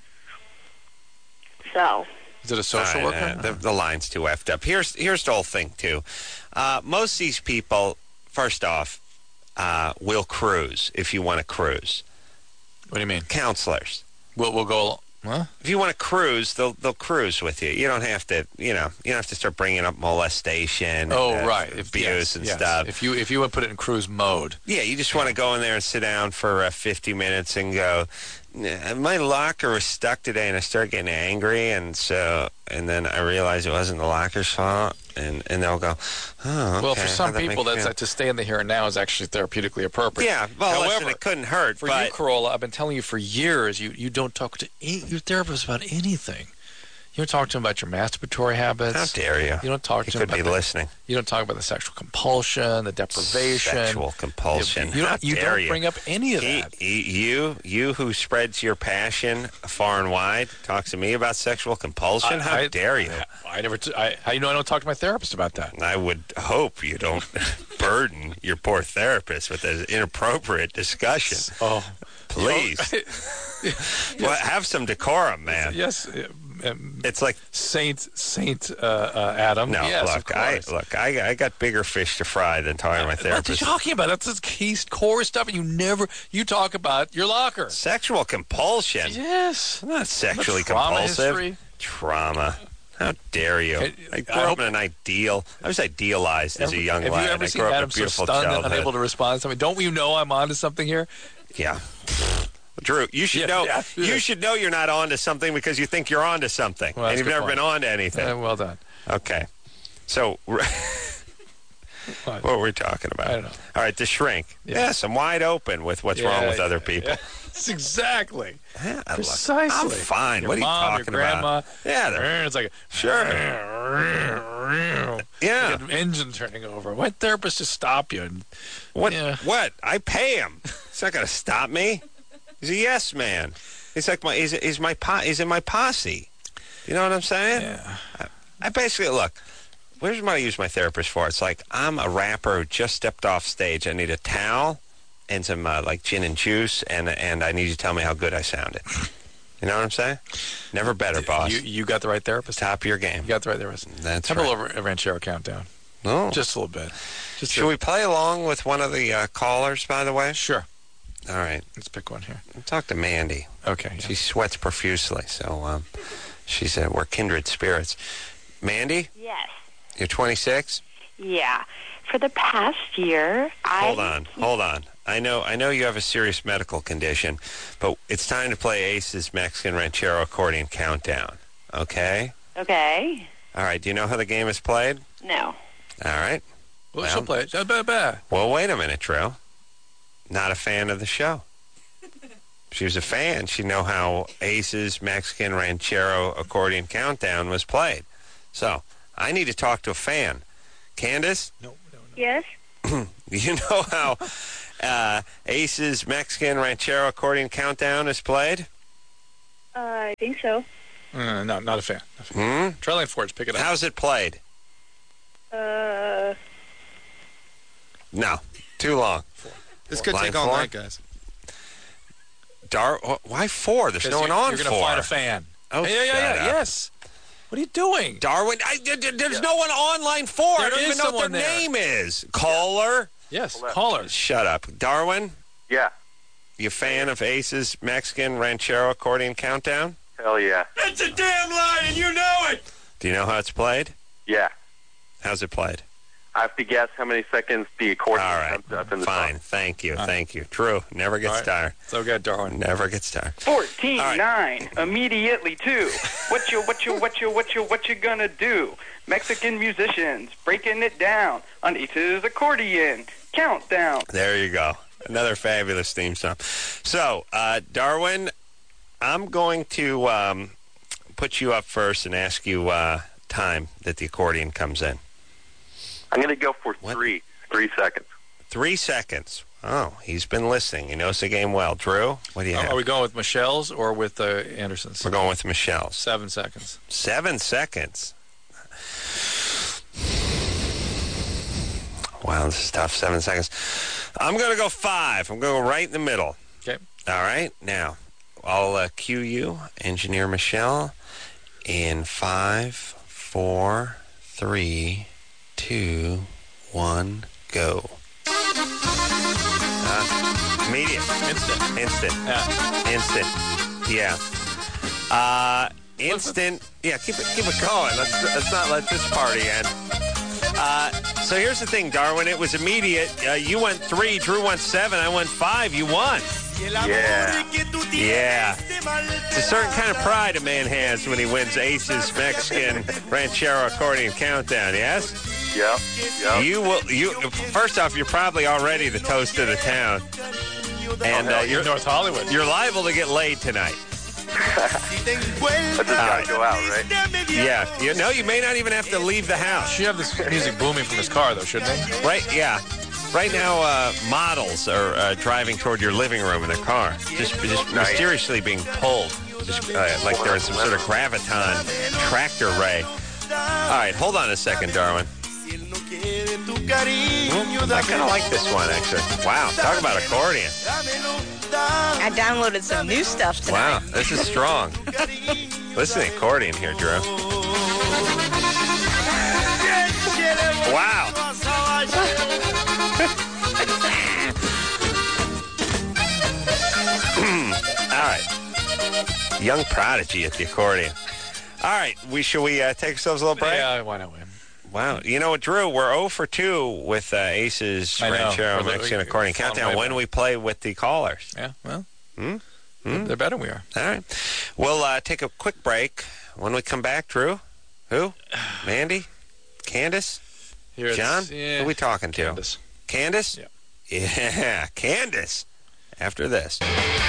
[SPEAKER 3] So
[SPEAKER 2] Is it a social
[SPEAKER 1] All right,
[SPEAKER 2] worker?
[SPEAKER 1] uh, the, the line's too effed up. Here's here's the whole thing too. Uh, most of these people, first off, uh, will cruise if you want to cruise.
[SPEAKER 2] What do you mean?
[SPEAKER 1] Counselors.
[SPEAKER 2] We'll, we'll go... Huh?
[SPEAKER 1] If you want to cruise, they'll they'll cruise with you. You don't have to, you know, you don't have to start bringing up molestation,
[SPEAKER 2] Oh,
[SPEAKER 1] and, uh,
[SPEAKER 2] right. If,
[SPEAKER 1] abuse
[SPEAKER 2] yes,
[SPEAKER 1] and
[SPEAKER 2] yes.
[SPEAKER 1] stuff.
[SPEAKER 2] If you if you would put it in cruise mode,
[SPEAKER 1] Yeah, you just want to go in there and sit down for uh, fifty minutes and go, "Nah, my locker was stuck today, and I started getting angry, and so, and then I realized it wasn't the locker's fault, and, and they'll go, oh, okay.
[SPEAKER 2] well, for some
[SPEAKER 1] how'd that make
[SPEAKER 2] people,
[SPEAKER 1] you
[SPEAKER 2] that's
[SPEAKER 1] feel?"
[SPEAKER 2] like to stay in the here and now is actually therapeutically appropriate.
[SPEAKER 1] Yeah, well, listen,
[SPEAKER 2] However,
[SPEAKER 1] it couldn't hurt,
[SPEAKER 2] for
[SPEAKER 1] but
[SPEAKER 2] you, Corolla, I've been telling you for years, you, you don't talk to any, your therapist about anything. You don't talk to him about your masturbatory habits.
[SPEAKER 1] how dare you?
[SPEAKER 2] You don't talk
[SPEAKER 1] He
[SPEAKER 2] to him
[SPEAKER 1] could
[SPEAKER 2] about
[SPEAKER 1] be
[SPEAKER 2] the,
[SPEAKER 1] listening.
[SPEAKER 2] You don't talk about the sexual compulsion, the deprivation.
[SPEAKER 1] Sexual compulsion.
[SPEAKER 2] You, you
[SPEAKER 1] How
[SPEAKER 2] don't, you
[SPEAKER 1] dare
[SPEAKER 2] don't
[SPEAKER 1] you?
[SPEAKER 2] bring up any of
[SPEAKER 1] He,
[SPEAKER 2] that.
[SPEAKER 1] he, you, you who spreads your passion far and wide, talks to me about sexual compulsion.
[SPEAKER 2] I-
[SPEAKER 1] How
[SPEAKER 2] I-
[SPEAKER 1] dare you?
[SPEAKER 2] I never. T- I, how you know I don't talk to my therapist about that?
[SPEAKER 1] I would hope you don't burden your poor therapist with an inappropriate discussion.
[SPEAKER 2] Oh,
[SPEAKER 1] Please. Well, have some decorum, man.
[SPEAKER 2] yes, uh, um,
[SPEAKER 1] It's like,
[SPEAKER 2] Saint Saint uh, uh, Adam.
[SPEAKER 1] no,
[SPEAKER 2] yes, of
[SPEAKER 1] look, I
[SPEAKER 2] course.
[SPEAKER 1] look, I, I got bigger fish to fry than talking to my
[SPEAKER 2] What are you
[SPEAKER 1] therapist.
[SPEAKER 2] talking about? That's the key core stuff, and you never you talk about your locker.
[SPEAKER 1] Sexual compulsion.
[SPEAKER 2] Yes,
[SPEAKER 1] I'm not sexually
[SPEAKER 2] trauma
[SPEAKER 1] compulsive.
[SPEAKER 2] history.
[SPEAKER 1] Trauma. How dare you?
[SPEAKER 2] Hey,
[SPEAKER 1] I grew
[SPEAKER 2] I
[SPEAKER 1] up
[SPEAKER 2] hope-
[SPEAKER 1] in an ideal. I was idealized as a young
[SPEAKER 2] Have
[SPEAKER 1] lad.
[SPEAKER 2] you ever
[SPEAKER 1] I
[SPEAKER 2] seen
[SPEAKER 1] grew up
[SPEAKER 2] Adam
[SPEAKER 1] in a
[SPEAKER 2] so
[SPEAKER 1] beautiful
[SPEAKER 2] stunned and
[SPEAKER 1] childhood.
[SPEAKER 2] unable to respond to something? Don't you know I'm onto something here?
[SPEAKER 1] Yeah. Drew, you should
[SPEAKER 2] Yeah,
[SPEAKER 1] know.
[SPEAKER 2] yeah, yeah.
[SPEAKER 1] You should know you're not onto something because you think you're onto something,
[SPEAKER 2] Well,
[SPEAKER 1] and
[SPEAKER 2] that's
[SPEAKER 1] you've
[SPEAKER 2] a good
[SPEAKER 1] never
[SPEAKER 2] point.
[SPEAKER 1] been onto anything.
[SPEAKER 2] Uh, well done.
[SPEAKER 1] Okay. So,
[SPEAKER 2] What?
[SPEAKER 1] what were we talking about?
[SPEAKER 2] I don't know.
[SPEAKER 1] All right, the shrink.
[SPEAKER 2] Yeah.
[SPEAKER 1] Yes, I'm wide open with what's wrong
[SPEAKER 2] Yeah,
[SPEAKER 1] with other people.
[SPEAKER 2] Yes, exactly.
[SPEAKER 1] Yeah, look,
[SPEAKER 2] Precisely.
[SPEAKER 1] I'm fine.
[SPEAKER 2] Your
[SPEAKER 1] what are you
[SPEAKER 2] mom,
[SPEAKER 1] talking
[SPEAKER 2] your grandma,
[SPEAKER 1] about? Yeah, they're-
[SPEAKER 2] It's like
[SPEAKER 1] Sure. Yeah.
[SPEAKER 2] Like an engine turning over. Why therapist just stop you? And,
[SPEAKER 1] What?
[SPEAKER 2] Yeah.
[SPEAKER 1] What? I pay him. He's not going to stop me. He's a yes man. He's like my. He's, he's my. Po, he's in my posse. You know what I'm saying?
[SPEAKER 2] yeah.
[SPEAKER 1] I, I basically look. Where's what I use my therapist for? It's like I'm a rapper who just stepped off stage. I need a towel and some uh, like gin and juice, and and I need you to tell me how good I sounded. You know what I'm saying? Never better, boss.
[SPEAKER 2] You you got the right therapist.
[SPEAKER 1] Top of your game.
[SPEAKER 2] You got the right therapist.
[SPEAKER 1] That's
[SPEAKER 2] Have
[SPEAKER 1] right.
[SPEAKER 2] a little Ranchero countdown.
[SPEAKER 1] Oh.
[SPEAKER 2] Just a little bit. Just
[SPEAKER 1] Should
[SPEAKER 2] a-
[SPEAKER 1] we play along with one of the uh, callers, by the way?
[SPEAKER 2] Sure.
[SPEAKER 1] All right.
[SPEAKER 2] Let's pick one here.
[SPEAKER 1] Talk to Mandy.
[SPEAKER 2] Okay. yeah.
[SPEAKER 1] She sweats profusely, so um, she said we're kindred spirits. Mandy,
[SPEAKER 3] yes,
[SPEAKER 1] you're twenty-six?
[SPEAKER 3] yeah. For the past year, I
[SPEAKER 1] Hold on, hold on. I know I know you have a serious medical condition, but it's time to play Ace's Mexican Ranchero Accordion Countdown, okay?
[SPEAKER 3] Okay.
[SPEAKER 1] All right, do you know how the game is played?
[SPEAKER 3] No.
[SPEAKER 1] All right.
[SPEAKER 2] Well,
[SPEAKER 1] Well-
[SPEAKER 2] she'll play it. Uh, bah, bah.
[SPEAKER 1] Well, wait a minute, Drew. Not a fan of the show. If she was a fan, she'd know how Ace's Mexican Ranchero Accordion Countdown was played. So, I need to talk to a fan. Candace,
[SPEAKER 2] No, no, no.
[SPEAKER 3] Yes.
[SPEAKER 1] you know how uh, Ace's Mexican Ranchero Accordion Countdown is played?
[SPEAKER 3] Uh, I think so.
[SPEAKER 2] Uh, no, not a fan. Not a fan.
[SPEAKER 1] Hmm?
[SPEAKER 2] Trailing Forge, pick it up.
[SPEAKER 1] How's it played?
[SPEAKER 3] Uh,
[SPEAKER 1] No. Too long.
[SPEAKER 6] This could
[SPEAKER 1] Line
[SPEAKER 6] take all
[SPEAKER 1] four?
[SPEAKER 6] night, guys.
[SPEAKER 1] Dar- why four? There's no one
[SPEAKER 2] you're,
[SPEAKER 1] on
[SPEAKER 2] You're
[SPEAKER 1] four.
[SPEAKER 2] going to find a fan.
[SPEAKER 1] Oh,
[SPEAKER 2] yeah, yeah,
[SPEAKER 1] shut
[SPEAKER 2] yeah,
[SPEAKER 1] up.
[SPEAKER 2] yes. What are you doing?
[SPEAKER 1] Darwin, I, d- d- there's no one on line four.
[SPEAKER 2] There
[SPEAKER 1] I don't
[SPEAKER 2] is
[SPEAKER 1] even know what their
[SPEAKER 2] someone there.
[SPEAKER 1] name is. Caller?
[SPEAKER 2] Yes, callers.
[SPEAKER 1] Shut up. Darwin,
[SPEAKER 4] Yeah.
[SPEAKER 1] you fan of Ace's Mexican Ranchero Accordion Countdown?
[SPEAKER 4] Hell yeah.
[SPEAKER 1] That's a damn lie, and you know it. Do you know how it's played?
[SPEAKER 4] Yeah.
[SPEAKER 1] How's it played?
[SPEAKER 4] I have to guess how many seconds the accordion
[SPEAKER 1] All right.
[SPEAKER 4] comes up in the
[SPEAKER 1] Fine.
[SPEAKER 4] song.
[SPEAKER 1] Thank you.
[SPEAKER 2] All right.
[SPEAKER 1] Thank you. True. Never gets
[SPEAKER 2] All right.
[SPEAKER 1] tired.
[SPEAKER 2] So good, Darwin.
[SPEAKER 1] Never gets tired.
[SPEAKER 4] Fourteen,
[SPEAKER 1] All right.
[SPEAKER 4] nine, immediately two. What you, what you, what you, what you, what you gonna do? Mexican musicians breaking it down on Ace's Accordion Countdown.
[SPEAKER 1] There you go. Another fabulous theme song. So, uh, Darwin, I'm going to um, put you up first and ask you uh, time that the accordion comes in.
[SPEAKER 4] I'm gonna go for
[SPEAKER 1] What?
[SPEAKER 4] three, three seconds.
[SPEAKER 1] Three seconds. Oh, he's been listening. He knows the game well. Drew, what do you have?
[SPEAKER 2] Are we going with Michelle's or with uh, Anderson's?
[SPEAKER 1] We're going with Michelle's.
[SPEAKER 2] Seven seconds.
[SPEAKER 1] Seven seconds. Wow, this is tough. Seven seconds. I'm going to go five. I'm going to go right in the middle.
[SPEAKER 2] Okay.
[SPEAKER 1] All right. Now, I'll uh, cue you, Engineer Michelle, in five, four, three, two, one, go. Uh, immediate.
[SPEAKER 2] Instant.
[SPEAKER 1] Instant.
[SPEAKER 2] Yeah.
[SPEAKER 1] Instant. Yeah. Uh, instant. Yeah, keep it keep it going. Let's let's not let this party end. Uh, so here's the thing, Darwin. It was immediate. Uh, you went three. Drew went seven. I went five. You won.
[SPEAKER 4] Yeah.
[SPEAKER 1] Yeah. It's a certain kind of pride a man has when he wins Ace's Mexican Ranchero Accordion Countdown. Yes.
[SPEAKER 4] Yep. Yep.
[SPEAKER 1] You will. You first off, you're probably already the toast of the town, and uh, you're
[SPEAKER 2] North Hollywood.
[SPEAKER 1] you're liable to get laid tonight.
[SPEAKER 4] I just gotta go out, right?
[SPEAKER 1] Yeah. You know, you may not even have to leave the house.
[SPEAKER 2] Should have this music booming from his car, though, shouldn't he?
[SPEAKER 1] Right? Yeah. Right now, uh, models are uh, driving toward your living room in a car, just just mysteriously being pulled, just uh, like they're in some sort of graviton tractor ray. All right, hold on a second, Darwin. Hmm, I kind of like this one, actually. Wow, talk about accordion.
[SPEAKER 7] I downloaded some new stuff tonight.
[SPEAKER 1] Wow, this is strong. Listen to the accordion here, Drew. Wow. All right. Young prodigy at the accordion. All right, we should we uh, take ourselves a little break?
[SPEAKER 2] Yeah, why not win?
[SPEAKER 1] Wow. You know what, Drew? We're zero for two with uh, Ace's
[SPEAKER 2] I know.
[SPEAKER 1] Ranchero
[SPEAKER 2] We're li-
[SPEAKER 1] Mexican
[SPEAKER 2] we-
[SPEAKER 1] Accordion
[SPEAKER 2] falling
[SPEAKER 1] Countdown
[SPEAKER 2] way
[SPEAKER 1] when
[SPEAKER 2] back.
[SPEAKER 1] we play with the callers.
[SPEAKER 2] Yeah, well,
[SPEAKER 1] Hmm?
[SPEAKER 2] they're- they're better than we are.
[SPEAKER 1] All right. We'll uh, take a quick break. When we come back, Drew? Who? Mandy? Candace?
[SPEAKER 2] Here it's-
[SPEAKER 1] John?
[SPEAKER 2] yeah,
[SPEAKER 1] Who are we talking to?
[SPEAKER 2] Candace.
[SPEAKER 1] Candace?
[SPEAKER 2] Yeah.
[SPEAKER 1] Yeah, Candace. After this.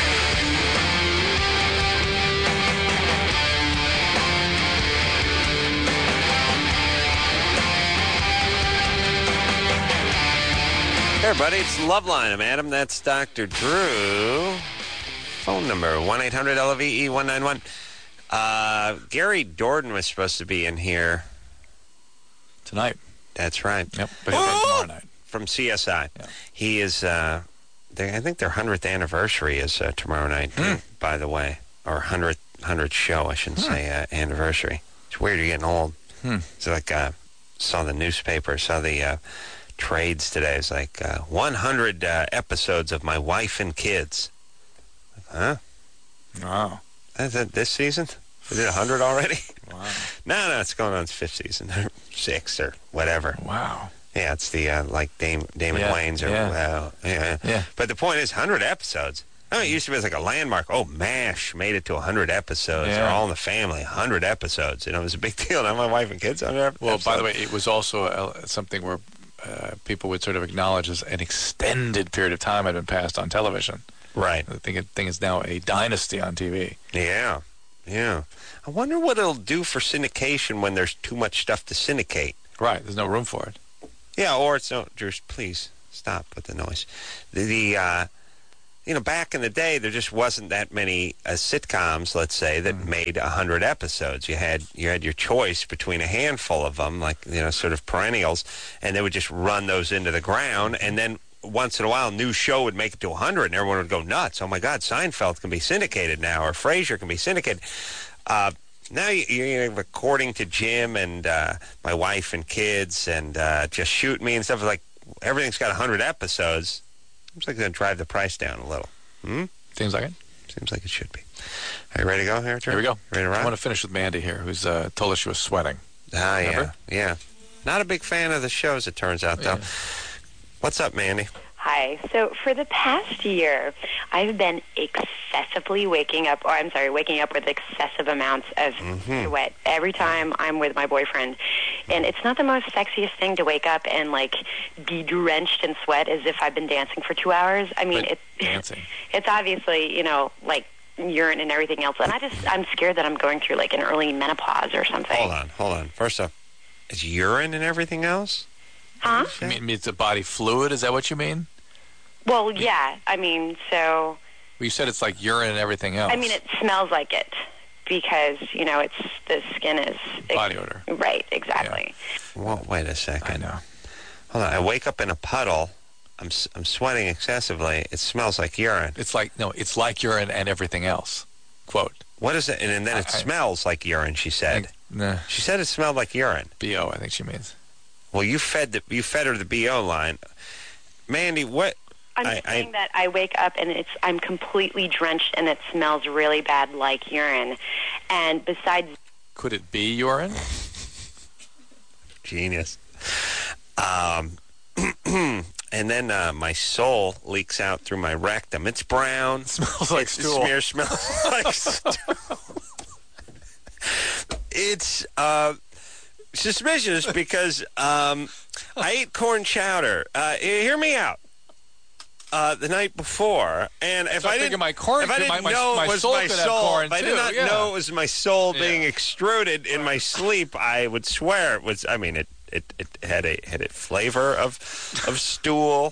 [SPEAKER 1] Hey, everybody, it's Loveline. I'm Adam. That's Doctor Drew. Phone number, one eight hundred L V E one nine one. Uh, Gary Dordan was supposed to be in here.
[SPEAKER 2] Tonight.
[SPEAKER 1] That's right.
[SPEAKER 2] Yep. But he'll come tomorrow night.
[SPEAKER 1] From C S I.
[SPEAKER 2] Yeah.
[SPEAKER 1] He is, uh, they, I think their hundredth anniversary is uh, tomorrow night,
[SPEAKER 2] Hmm.
[SPEAKER 1] by the way. Or hundredth, hundredth show, I shouldn't say uh, anniversary. It's weird, you're getting old.
[SPEAKER 2] Hmm.
[SPEAKER 1] It's like, uh, saw the newspaper, saw the uh, trades today. It's like uh, one hundred uh, episodes of My Wife and Kids. Huh?
[SPEAKER 2] Wow.
[SPEAKER 1] Is that this season? Is it one hundred already?
[SPEAKER 2] Wow.
[SPEAKER 1] No, no, it's going on its fifth season, or sixth, or whatever.
[SPEAKER 2] Wow.
[SPEAKER 1] Yeah, it's the, uh, like, Dame, Damon
[SPEAKER 2] Yeah,
[SPEAKER 1] Wayans, or,
[SPEAKER 2] yeah.
[SPEAKER 1] uh, yeah.
[SPEAKER 2] Yeah.
[SPEAKER 1] But the point is, one hundred episodes. I mean, it used to be like a landmark. Oh, MASH made it to one hundred episodes.
[SPEAKER 2] Yeah.
[SPEAKER 1] Or All in the Family, one hundred episodes. You know, it was a big deal. Now My Wife and Kids, one hundred
[SPEAKER 2] Well,
[SPEAKER 1] episodes.
[SPEAKER 2] by the way, it was also uh, something where uh, people would sort of acknowledge as an extended period of time had been passed on television.
[SPEAKER 1] Right.
[SPEAKER 2] I think it thing is now a dynasty on T V.
[SPEAKER 1] Yeah. Yeah. I wonder what it'll do for syndication when there's too much stuff to syndicate.
[SPEAKER 2] Right. There's no room for it.
[SPEAKER 1] Yeah, or it's no, Drew, please stop with the noise. The, the uh, you know, back in the day, there just wasn't that many uh, sitcoms, let's say, that mm. made a hundred episodes. You had you had your choice between a handful of them, like, you know, sort of perennials, and they would just run those into the ground, and then once in a while, a new show would make it to a hundred, and everyone would go nuts. Oh my God, Seinfeld can be syndicated now, or Frasier can be syndicated. Uh, now, you, you know, according to Jim and uh, my wife and kids, and uh, Just Shoot Me and stuff, like everything's got a hundred episodes. Seems like they're going to drive the price down a little. Hmm?
[SPEAKER 2] Seems like it.
[SPEAKER 1] Seems like it should be. Are you ready to go here, Terry?
[SPEAKER 2] Here we go.
[SPEAKER 1] Ready to rock?
[SPEAKER 2] I want to finish with Mandy here, who's uh, told us she was sweating.
[SPEAKER 1] Ah,
[SPEAKER 2] Remember?
[SPEAKER 1] yeah, yeah. Not a big fan of the shows, it turns out, though.
[SPEAKER 2] Yeah.
[SPEAKER 1] What's up, Mandy?
[SPEAKER 6] Hi. So for the past year, I've been excessively waking up, or I'm sorry, waking up with excessive amounts of
[SPEAKER 1] mm-hmm.
[SPEAKER 6] sweat every time I'm with my boyfriend. And it's not the most sexiest thing to wake up and, like, be drenched in sweat as if I've been dancing for two hours. I mean,
[SPEAKER 2] but
[SPEAKER 6] it's
[SPEAKER 2] dancing.
[SPEAKER 6] It's obviously, you know, like urine and everything else. And I just, I'm scared that I'm going through, like, an early menopause or something.
[SPEAKER 1] Hold on, hold on. First off, is urine and everything else?
[SPEAKER 6] Huh?
[SPEAKER 2] You mean it's a body fluid? Is that what you mean?
[SPEAKER 6] Well, yeah. I mean, so...
[SPEAKER 2] Well, you said it's like urine and everything else.
[SPEAKER 6] I mean, it smells like it because, you know, it's the skin is...
[SPEAKER 2] Body odor.
[SPEAKER 6] Right, exactly.
[SPEAKER 1] Yeah. Well, wait a second.
[SPEAKER 2] I know.
[SPEAKER 1] Hold on. I wake up in a puddle. I'm I'm sweating excessively. It smells like urine.
[SPEAKER 2] It's like, no, it's like urine and everything else. Quote.
[SPEAKER 1] What is it? And, and then it
[SPEAKER 2] I,
[SPEAKER 1] smells like urine, she said.
[SPEAKER 2] I, nah.
[SPEAKER 1] She said it smelled like urine.
[SPEAKER 2] B O, I think she means.
[SPEAKER 1] Well, you fed the, you fed her the B O line. Mandy, what...
[SPEAKER 6] I'm
[SPEAKER 1] I,
[SPEAKER 6] saying
[SPEAKER 1] I,
[SPEAKER 6] that I wake up and it's I'm completely drenched and it smells really bad like urine. And besides...
[SPEAKER 2] Could it be urine?
[SPEAKER 1] Genius. Um, and then uh, my soul leaks out through my rectum. It's brown.
[SPEAKER 2] It smells like
[SPEAKER 1] it
[SPEAKER 2] stool.
[SPEAKER 1] Smear smells like stool. It's uh, suspicious because um, I ate corn chowder. Uh, hear me out. Uh, the night before, and if
[SPEAKER 2] So
[SPEAKER 1] I
[SPEAKER 2] I'm
[SPEAKER 1] didn't,
[SPEAKER 2] thinking my corn
[SPEAKER 1] if I
[SPEAKER 2] could-
[SPEAKER 1] didn't
[SPEAKER 2] my- my-
[SPEAKER 1] know
[SPEAKER 2] my
[SPEAKER 1] it was
[SPEAKER 2] soul
[SPEAKER 1] my
[SPEAKER 2] could have
[SPEAKER 1] soul,
[SPEAKER 2] corn
[SPEAKER 1] if I did
[SPEAKER 2] too,
[SPEAKER 1] not
[SPEAKER 2] yeah.
[SPEAKER 1] know it was my soul
[SPEAKER 2] Yeah.
[SPEAKER 1] being extruded in my sleep, I would swear it was. I mean, it it, it had a had a flavor of of stool.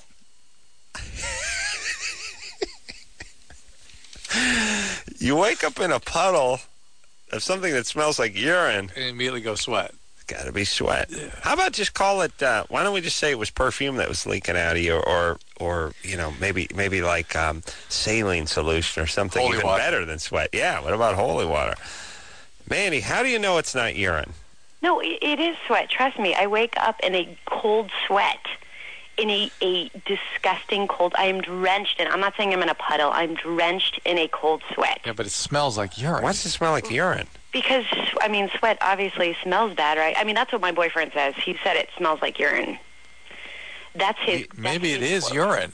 [SPEAKER 1] You wake up in a puddle of something that smells like urine.
[SPEAKER 2] And immediately go sweat.
[SPEAKER 1] Got to be sweat. How about just call it? Uh, why don't we just say it was perfume that was leaking out of you, or, or you know, maybe, maybe like um, saline solution or something
[SPEAKER 2] Holy
[SPEAKER 1] even
[SPEAKER 2] water.
[SPEAKER 1] better than sweat. Yeah. What about holy water? Mandy, how do you know it's not urine?
[SPEAKER 6] No, it, it is sweat. Trust me. I wake up in a cold sweat. In a, a disgusting cold... I am drenched in... I'm not saying I'm in a puddle. I'm drenched in a cold sweat.
[SPEAKER 2] Yeah, but it smells like urine.
[SPEAKER 1] Why does it smell like urine?
[SPEAKER 6] Because, I mean, sweat obviously smells bad, right? I mean, that's what my boyfriend says. He said it smells like urine. That's his...
[SPEAKER 2] Maybe
[SPEAKER 6] that's
[SPEAKER 2] it
[SPEAKER 6] his
[SPEAKER 2] is
[SPEAKER 6] quote.
[SPEAKER 2] urine.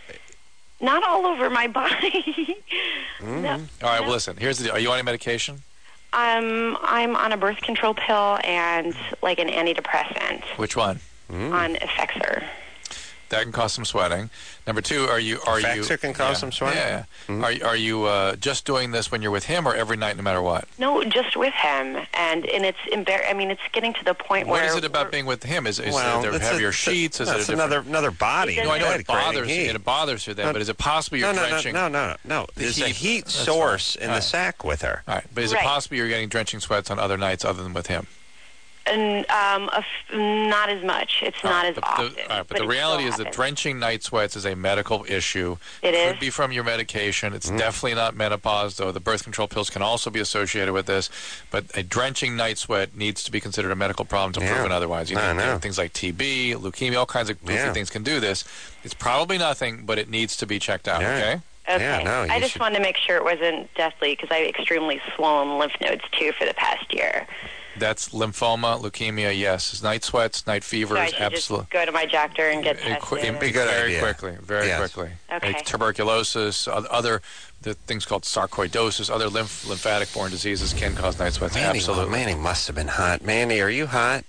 [SPEAKER 6] Not all over my body.
[SPEAKER 1] Mm-hmm.
[SPEAKER 6] No.
[SPEAKER 2] All right,
[SPEAKER 6] no.
[SPEAKER 2] well, listen. Here's the deal. Are you on any medication?
[SPEAKER 6] Um, I'm on a birth control pill and, like, an antidepressant
[SPEAKER 2] Which one?
[SPEAKER 1] Mm.
[SPEAKER 6] on Effexor.
[SPEAKER 2] That can cause some sweating. Number two, are you are you?
[SPEAKER 1] Effexor can cause
[SPEAKER 2] yeah,
[SPEAKER 1] some sweating?
[SPEAKER 2] Yeah. yeah.
[SPEAKER 1] Mhm.
[SPEAKER 2] Are you- are you uh, just doing this when you're with him, or every night, no matter what?
[SPEAKER 6] No, just with him. And, and it's embar- I mean, it's getting to the point
[SPEAKER 2] What
[SPEAKER 6] where...
[SPEAKER 2] is it about
[SPEAKER 6] we're-
[SPEAKER 2] being with him? Is, is
[SPEAKER 1] Well,
[SPEAKER 2] there
[SPEAKER 1] it's
[SPEAKER 2] heavier
[SPEAKER 1] a,
[SPEAKER 2] sheets? Is
[SPEAKER 1] no,
[SPEAKER 2] it a
[SPEAKER 1] it's
[SPEAKER 2] different...
[SPEAKER 1] another another body?
[SPEAKER 6] It
[SPEAKER 2] No, I know
[SPEAKER 6] doesn't-
[SPEAKER 2] it
[SPEAKER 1] creating
[SPEAKER 2] bothers
[SPEAKER 1] heat.
[SPEAKER 2] you. It bothers you then,
[SPEAKER 1] No,
[SPEAKER 2] but is it possible you're
[SPEAKER 1] no, no,
[SPEAKER 2] drenching?
[SPEAKER 1] no, no, no, no.
[SPEAKER 2] The
[SPEAKER 1] There's a
[SPEAKER 2] heat.
[SPEAKER 1] heat
[SPEAKER 2] That's
[SPEAKER 1] source
[SPEAKER 2] fine.
[SPEAKER 1] in
[SPEAKER 2] All
[SPEAKER 1] the
[SPEAKER 2] right.
[SPEAKER 1] sack with her.
[SPEAKER 2] All right, but is it
[SPEAKER 6] Right.
[SPEAKER 2] possible you're getting drenching sweats on other nights other than with him?
[SPEAKER 6] And, um, a f- not as much. It's
[SPEAKER 2] All
[SPEAKER 6] not
[SPEAKER 2] right,
[SPEAKER 6] as
[SPEAKER 2] but
[SPEAKER 6] often.
[SPEAKER 2] The, all right, but,
[SPEAKER 6] but
[SPEAKER 2] the
[SPEAKER 6] it
[SPEAKER 2] reality
[SPEAKER 6] still
[SPEAKER 2] is that
[SPEAKER 6] happens.
[SPEAKER 2] drenching night sweats is a medical issue.
[SPEAKER 6] It
[SPEAKER 2] Could
[SPEAKER 6] is?
[SPEAKER 2] be from your medication. It's
[SPEAKER 1] Mm.
[SPEAKER 2] definitely not menopause, though. The birth control pills can also be associated with this. But a drenching night sweat needs to be considered a medical problem to
[SPEAKER 1] Yeah.
[SPEAKER 2] proven otherwise. You
[SPEAKER 1] I
[SPEAKER 2] know,
[SPEAKER 1] know.
[SPEAKER 2] things like T B, leukemia, all kinds of goofy
[SPEAKER 1] Yeah.
[SPEAKER 2] things can do this. It's probably nothing, but it needs to be checked out,
[SPEAKER 1] Yeah.
[SPEAKER 2] okay?
[SPEAKER 6] Okay.
[SPEAKER 1] Yeah, no,
[SPEAKER 6] I
[SPEAKER 1] you
[SPEAKER 6] just
[SPEAKER 1] should-
[SPEAKER 6] wanted to make sure it wasn't deathly because I have extremely swollen lymph nodes, too, for the past year.
[SPEAKER 2] That's lymphoma, leukemia, yes. Night sweats, night
[SPEAKER 6] So I
[SPEAKER 2] fevers,
[SPEAKER 6] should
[SPEAKER 2] absolutely.
[SPEAKER 6] just go to my doctor and get
[SPEAKER 2] It qu-
[SPEAKER 6] tested.
[SPEAKER 1] Be a good
[SPEAKER 2] very
[SPEAKER 1] idea.
[SPEAKER 2] quickly, very
[SPEAKER 1] Yes.
[SPEAKER 2] quickly.
[SPEAKER 6] Okay.
[SPEAKER 2] Like tuberculosis, oth- other the things called sarcoidosis, other lymph, lymphatic-borne diseases can cause night sweats.
[SPEAKER 1] Mandy,
[SPEAKER 2] Absolutely.
[SPEAKER 1] Mandy must have been hot. Mandy, are you hot?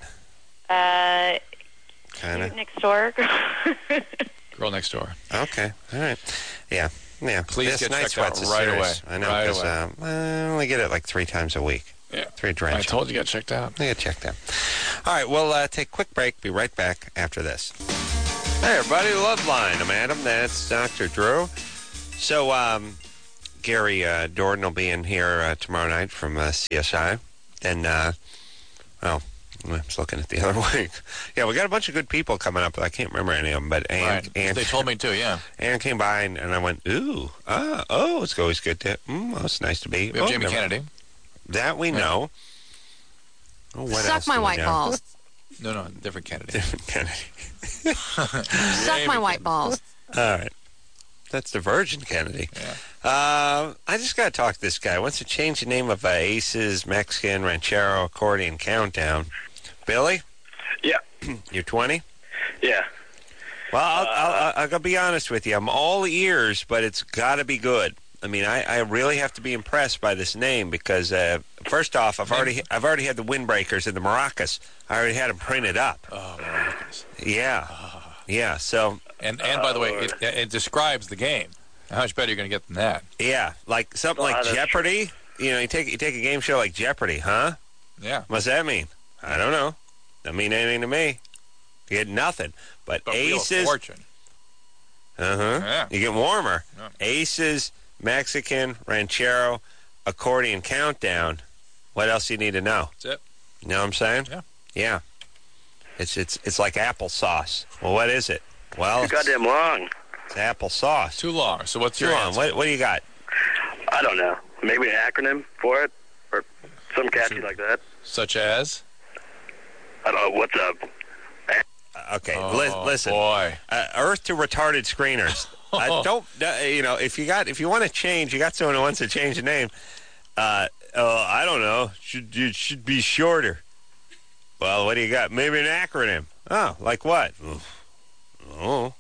[SPEAKER 6] Uh,
[SPEAKER 1] Kind of.
[SPEAKER 6] next door.
[SPEAKER 2] Girl next door.
[SPEAKER 1] Okay. All right. Yeah. Yeah.
[SPEAKER 2] Please
[SPEAKER 1] this
[SPEAKER 2] get
[SPEAKER 1] night
[SPEAKER 2] checked out
[SPEAKER 1] sweats is
[SPEAKER 2] right
[SPEAKER 1] serious.
[SPEAKER 2] away.
[SPEAKER 1] I know
[SPEAKER 2] Right
[SPEAKER 1] because
[SPEAKER 2] away.
[SPEAKER 1] um, I only get it like three times a week.
[SPEAKER 2] Yeah.
[SPEAKER 1] Three
[SPEAKER 2] I
[SPEAKER 1] drenches.
[SPEAKER 2] told you, get checked out.
[SPEAKER 1] I get checked out. All right. We'll uh, take a quick break. Be right back after this. Hey, everybody, Love Line. I'm Adam. That's Doctor Drew. So, um, Gary uh, Jordan will be in here uh, tomorrow night from uh, C S I. And, uh, well, I was looking at the other week. Yeah, we got a bunch of good people coming up. I can't remember any of them, but Ann,
[SPEAKER 2] Right.
[SPEAKER 1] Ann,
[SPEAKER 2] They told me too, yeah.
[SPEAKER 1] Ann came by, and, and I went, ooh, ah, oh, it's always good to, mm, oh, it's nice to be.
[SPEAKER 2] We have
[SPEAKER 1] oh,
[SPEAKER 2] Jamie
[SPEAKER 1] never-
[SPEAKER 2] Kennedy.
[SPEAKER 1] That we know. Oh, what
[SPEAKER 8] Suck
[SPEAKER 1] else
[SPEAKER 8] my
[SPEAKER 1] do we
[SPEAKER 8] white
[SPEAKER 1] know?
[SPEAKER 8] balls.
[SPEAKER 2] No, no, different Kennedy.
[SPEAKER 1] Different Kennedy.
[SPEAKER 8] Suck my white balls.
[SPEAKER 1] All right. That's the Virgin Kennedy.
[SPEAKER 2] Yeah.
[SPEAKER 1] Uh, I just got to talk to this guy. Wants to change the name of uh, Aces, Mexican, Ranchero, Accordion, Countdown. Billy?
[SPEAKER 9] Yeah.
[SPEAKER 1] You're twenty?
[SPEAKER 9] Yeah.
[SPEAKER 1] Well, I'll, I'll, I'll, I'll be honest with you. I'm all ears, but it's got to be good. I mean, I, I really have to be impressed by this name because, uh, first off, I've already I've already had the windbreakers and the maracas. I already had them printed up.
[SPEAKER 2] Oh, maracas.
[SPEAKER 1] Yeah. Yeah, so...
[SPEAKER 2] And, and by the way, it, it describes the game. How much better are you going to get than that?
[SPEAKER 1] Yeah, like something
[SPEAKER 9] Well,
[SPEAKER 1] like
[SPEAKER 9] that's
[SPEAKER 1] Jeopardy. You know, you take you take a game show like Jeopardy, huh?
[SPEAKER 2] Yeah.
[SPEAKER 1] What's that mean? I don't know. Doesn't mean anything to me. You get nothing. But,
[SPEAKER 2] But Wheel of
[SPEAKER 1] Aces...
[SPEAKER 2] Fortune.
[SPEAKER 1] Uh-huh.
[SPEAKER 2] Yeah.
[SPEAKER 1] You get warmer.
[SPEAKER 2] Yeah.
[SPEAKER 1] Aces, Mexican, Ranchero, Accordion, Countdown. What else do you need to know?
[SPEAKER 2] That's it.
[SPEAKER 1] You know what I'm saying?
[SPEAKER 2] Yeah.
[SPEAKER 1] Yeah. It's it's it's like applesauce. Well, what is it? Well,
[SPEAKER 9] It's
[SPEAKER 1] it's,
[SPEAKER 9] goddamn long.
[SPEAKER 1] it's applesauce.
[SPEAKER 2] Too long. So what's
[SPEAKER 1] Too
[SPEAKER 2] your
[SPEAKER 1] long.
[SPEAKER 2] answer?
[SPEAKER 1] What, what do you got?
[SPEAKER 9] I don't know. Maybe an acronym for it, or some catchy like that.
[SPEAKER 2] Such as?
[SPEAKER 9] I don't know. What's up?
[SPEAKER 1] Uh, Okay,
[SPEAKER 2] Oh,
[SPEAKER 1] li- listen.
[SPEAKER 2] boy.
[SPEAKER 1] Uh, Earth to retarded screeners. I don't, uh, you know, if you got, if you want to change, you got someone who wants to change the name. Uh, uh, I don't know. Should it should be shorter? Well, what do you got? Maybe an acronym. Oh, like what? Oh.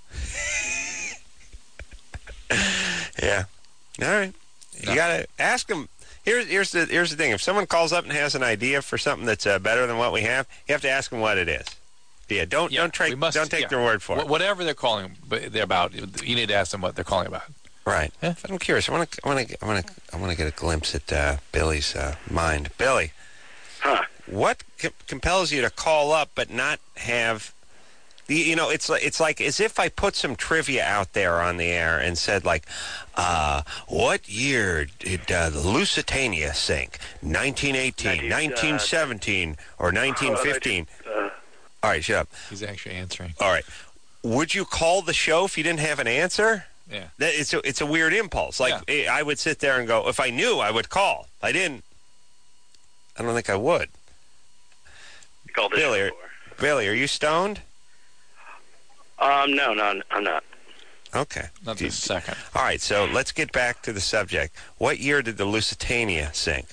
[SPEAKER 1] Yeah. All right. You
[SPEAKER 2] No.
[SPEAKER 1] gotta ask them. Here's here's the here's the thing. If someone calls up and has an idea for something that's uh, better than what we have, you have to ask them what it is. Yeah. Don't
[SPEAKER 2] Yeah,
[SPEAKER 1] don't tra-
[SPEAKER 2] we must-
[SPEAKER 1] don't take
[SPEAKER 2] yeah.
[SPEAKER 1] their word for it.
[SPEAKER 2] Wh- Whatever they're calling but they're about, you need to ask them what they're calling about.
[SPEAKER 1] Right.
[SPEAKER 2] Yeah.
[SPEAKER 1] I'm curious. I want to. I want to. I want to. I want to get a glimpse at uh, Billy's uh, mind. Billy,
[SPEAKER 9] Huh.
[SPEAKER 1] what co- compels you to call up but not have? You, you know, it's like it's like as if I put some trivia out there on the air and said like, uh, "What year did uh, the Lusitania sink? nineteen eighteen, nineteen seventeen, or nineteen fifteen?"
[SPEAKER 9] Uh,
[SPEAKER 1] All right, shut up.
[SPEAKER 2] He's actually answering.
[SPEAKER 1] All right. Would you call the show if you didn't have an answer?
[SPEAKER 2] Yeah.
[SPEAKER 1] That it's a it's a weird impulse. Like eh, I would sit there and go, if I knew, I would call. If I didn't, I don't think I would.
[SPEAKER 9] you called this
[SPEAKER 1] Billy, are,
[SPEAKER 9] before.
[SPEAKER 1] Billy, are you stoned?
[SPEAKER 9] Um, no, no, I'm not.
[SPEAKER 1] Okay.
[SPEAKER 2] Not
[SPEAKER 1] Do you-
[SPEAKER 2] this second.
[SPEAKER 1] All right. So let's get back to the subject. What year did the Lusitania sink?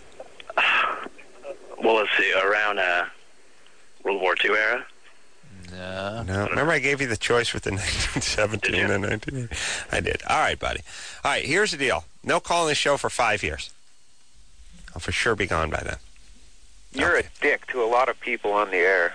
[SPEAKER 9] Well, let's see. Around uh, World War Two era.
[SPEAKER 2] No.
[SPEAKER 1] No. Remember, I gave you the choice with the nineteen seventeen
[SPEAKER 9] Did you?
[SPEAKER 1] and nineteen eighty. I did. All right, buddy. All right. Here's the deal. No calling this show for five years. I'll for sure be gone by then.
[SPEAKER 10] You're
[SPEAKER 1] Okay.
[SPEAKER 10] a dick to a lot of people on the air.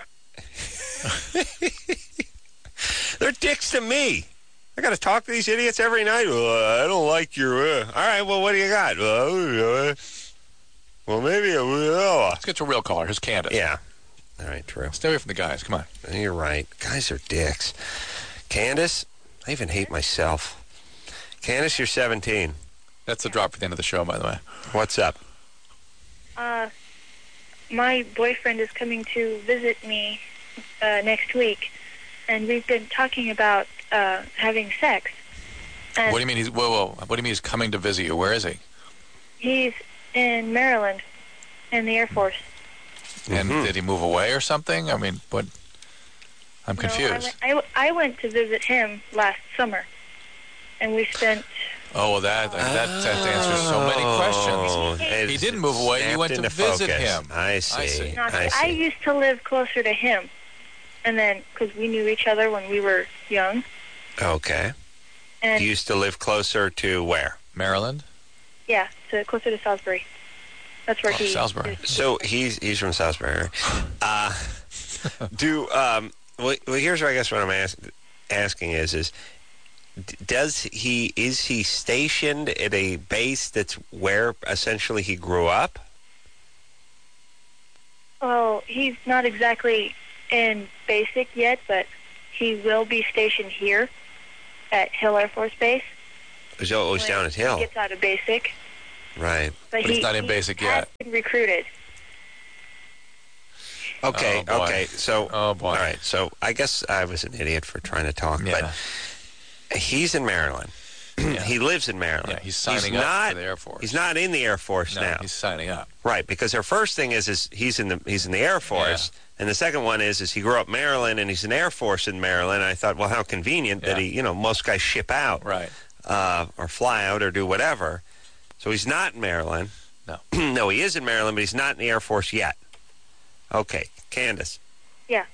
[SPEAKER 1] They're dicks to me. I got to talk to these idiots every night. Well, I don't like your. Uh... All right. Well, what do you got? Well, uh... well maybe I will.
[SPEAKER 2] Let's get to a real caller. Here's Candace.
[SPEAKER 1] Yeah. All right. True.
[SPEAKER 2] Stay away from the guys. Come on.
[SPEAKER 1] You're right. Guys are dicks. Candace, I even hate myself. Candace, you're seventeen.
[SPEAKER 2] That's the drop for the end of the show, by the way.
[SPEAKER 1] What's up?
[SPEAKER 11] Uh, my boyfriend is coming to visit me uh, next week, and we've been talking about uh, having sex. And
[SPEAKER 2] What do you mean he's, whoa, whoa. What do you mean he's coming to visit you? Where is he?
[SPEAKER 11] he's in Maryland, in the Air Force.
[SPEAKER 2] And
[SPEAKER 1] Mhm.
[SPEAKER 2] did he move away or something? I mean, what? I'm
[SPEAKER 11] No,
[SPEAKER 2] confused.
[SPEAKER 11] I, went, I, w- I went to visit him last summer, and we spent.
[SPEAKER 2] Oh, well, that, that, that answers so many questions.
[SPEAKER 1] Oh,
[SPEAKER 11] He
[SPEAKER 2] He didn't move away. You
[SPEAKER 1] snapped
[SPEAKER 2] went to
[SPEAKER 1] into
[SPEAKER 2] visit
[SPEAKER 1] focus.
[SPEAKER 2] him.
[SPEAKER 1] I see.
[SPEAKER 2] I see.
[SPEAKER 11] Not,
[SPEAKER 1] I
[SPEAKER 11] I,
[SPEAKER 1] see.
[SPEAKER 11] used to live closer to him, and then because we knew each other when we were young,
[SPEAKER 1] Okay.
[SPEAKER 11] and
[SPEAKER 1] You used to live closer to where?
[SPEAKER 2] Maryland?
[SPEAKER 11] yeah, to closer to Salisbury. That's where
[SPEAKER 2] Oh,
[SPEAKER 11] he.
[SPEAKER 2] Salisbury.
[SPEAKER 1] So he's he's from Salisbury. Uh, do um. Well, well, here's what I guess what I'm ask, asking is is d- does he is he stationed at a base that's where essentially he grew up?
[SPEAKER 11] Well, he's not exactly in basic yet, but he will be stationed here at Hill Air Force Base.
[SPEAKER 1] So it was down at Hill.
[SPEAKER 11] He gets out of basic.
[SPEAKER 1] Right.
[SPEAKER 11] But,
[SPEAKER 2] But he's
[SPEAKER 11] he,
[SPEAKER 2] not in
[SPEAKER 11] he
[SPEAKER 2] basic
[SPEAKER 11] has
[SPEAKER 2] yet.
[SPEAKER 11] been recruited.
[SPEAKER 1] Okay,
[SPEAKER 2] Oh, boy.
[SPEAKER 1] okay. So,
[SPEAKER 2] Oh, boy.
[SPEAKER 1] all right. So I guess I was an idiot for trying to talk,
[SPEAKER 2] Yeah.
[SPEAKER 1] but he's in Maryland. He lives in Maryland.
[SPEAKER 2] Yeah, he's signing up
[SPEAKER 1] not,
[SPEAKER 2] for the Air Force.
[SPEAKER 1] He's not in the Air Force
[SPEAKER 2] No,
[SPEAKER 1] now.
[SPEAKER 2] he's signing up.
[SPEAKER 1] Right, because their first thing is is he's in the he's in the Air Force, and the second one is is he grew up in Maryland and he's in Air Force in Maryland. And I thought, well, how convenient that
[SPEAKER 2] Yeah.
[SPEAKER 1] he, you know, most guys ship out,
[SPEAKER 2] Right.
[SPEAKER 1] uh, or fly out or do whatever. So he's not in Maryland.
[SPEAKER 2] No.
[SPEAKER 1] No, he is in Maryland, but he's not in the Air Force yet. Okay, Candace.
[SPEAKER 11] Yeah.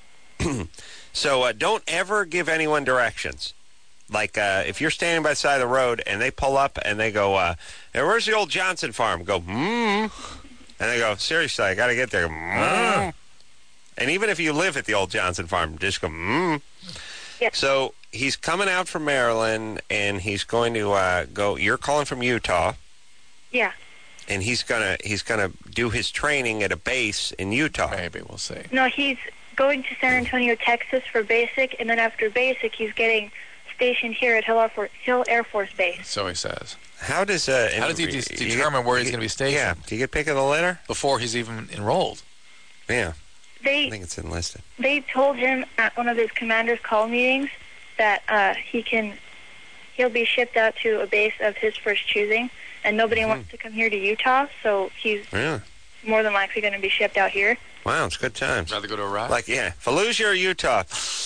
[SPEAKER 1] So uh, don't ever give anyone directions. Like uh, if you're standing by the side of the road and they pull up and they go, uh, hey, where's the old Johnson farm? Go, hmm. And they go, seriously, I got to get there. Mm. And even if you live at the old Johnson farm, just go, hmm.
[SPEAKER 11] Yeah.
[SPEAKER 1] So he's coming out from Maryland and he's going to uh, go, you're calling from Utah.
[SPEAKER 11] Yeah.
[SPEAKER 1] And he's gonna he's gonna do his training at a base in Utah.
[SPEAKER 2] Maybe, we'll see.
[SPEAKER 11] No, he's going to San Antonio, Texas for basic, and then after basic, he's getting stationed here at Hill Air Force, Hill Air Force Base.
[SPEAKER 2] So he says.
[SPEAKER 1] How does uh,
[SPEAKER 2] How does he
[SPEAKER 1] you
[SPEAKER 2] de-
[SPEAKER 1] get-
[SPEAKER 2] determine where
[SPEAKER 1] you
[SPEAKER 2] he's
[SPEAKER 1] get-
[SPEAKER 2] going to be stationed?
[SPEAKER 1] Yeah, do you get pick of the litter?
[SPEAKER 2] Before he's even enrolled.
[SPEAKER 1] Yeah, I
[SPEAKER 11] They
[SPEAKER 1] think it's enlisted.
[SPEAKER 11] they told him at one of his commander's call meetings that uh, he can he'll be shipped out to a base of his first choosing, and nobody wants to come here to Utah, so he's
[SPEAKER 1] Yeah.
[SPEAKER 11] more than likely going to be shipped out here.
[SPEAKER 1] Wow, it's good times.
[SPEAKER 2] Rather go to Iraq?
[SPEAKER 1] Like, yeah, Fallujah or Utah?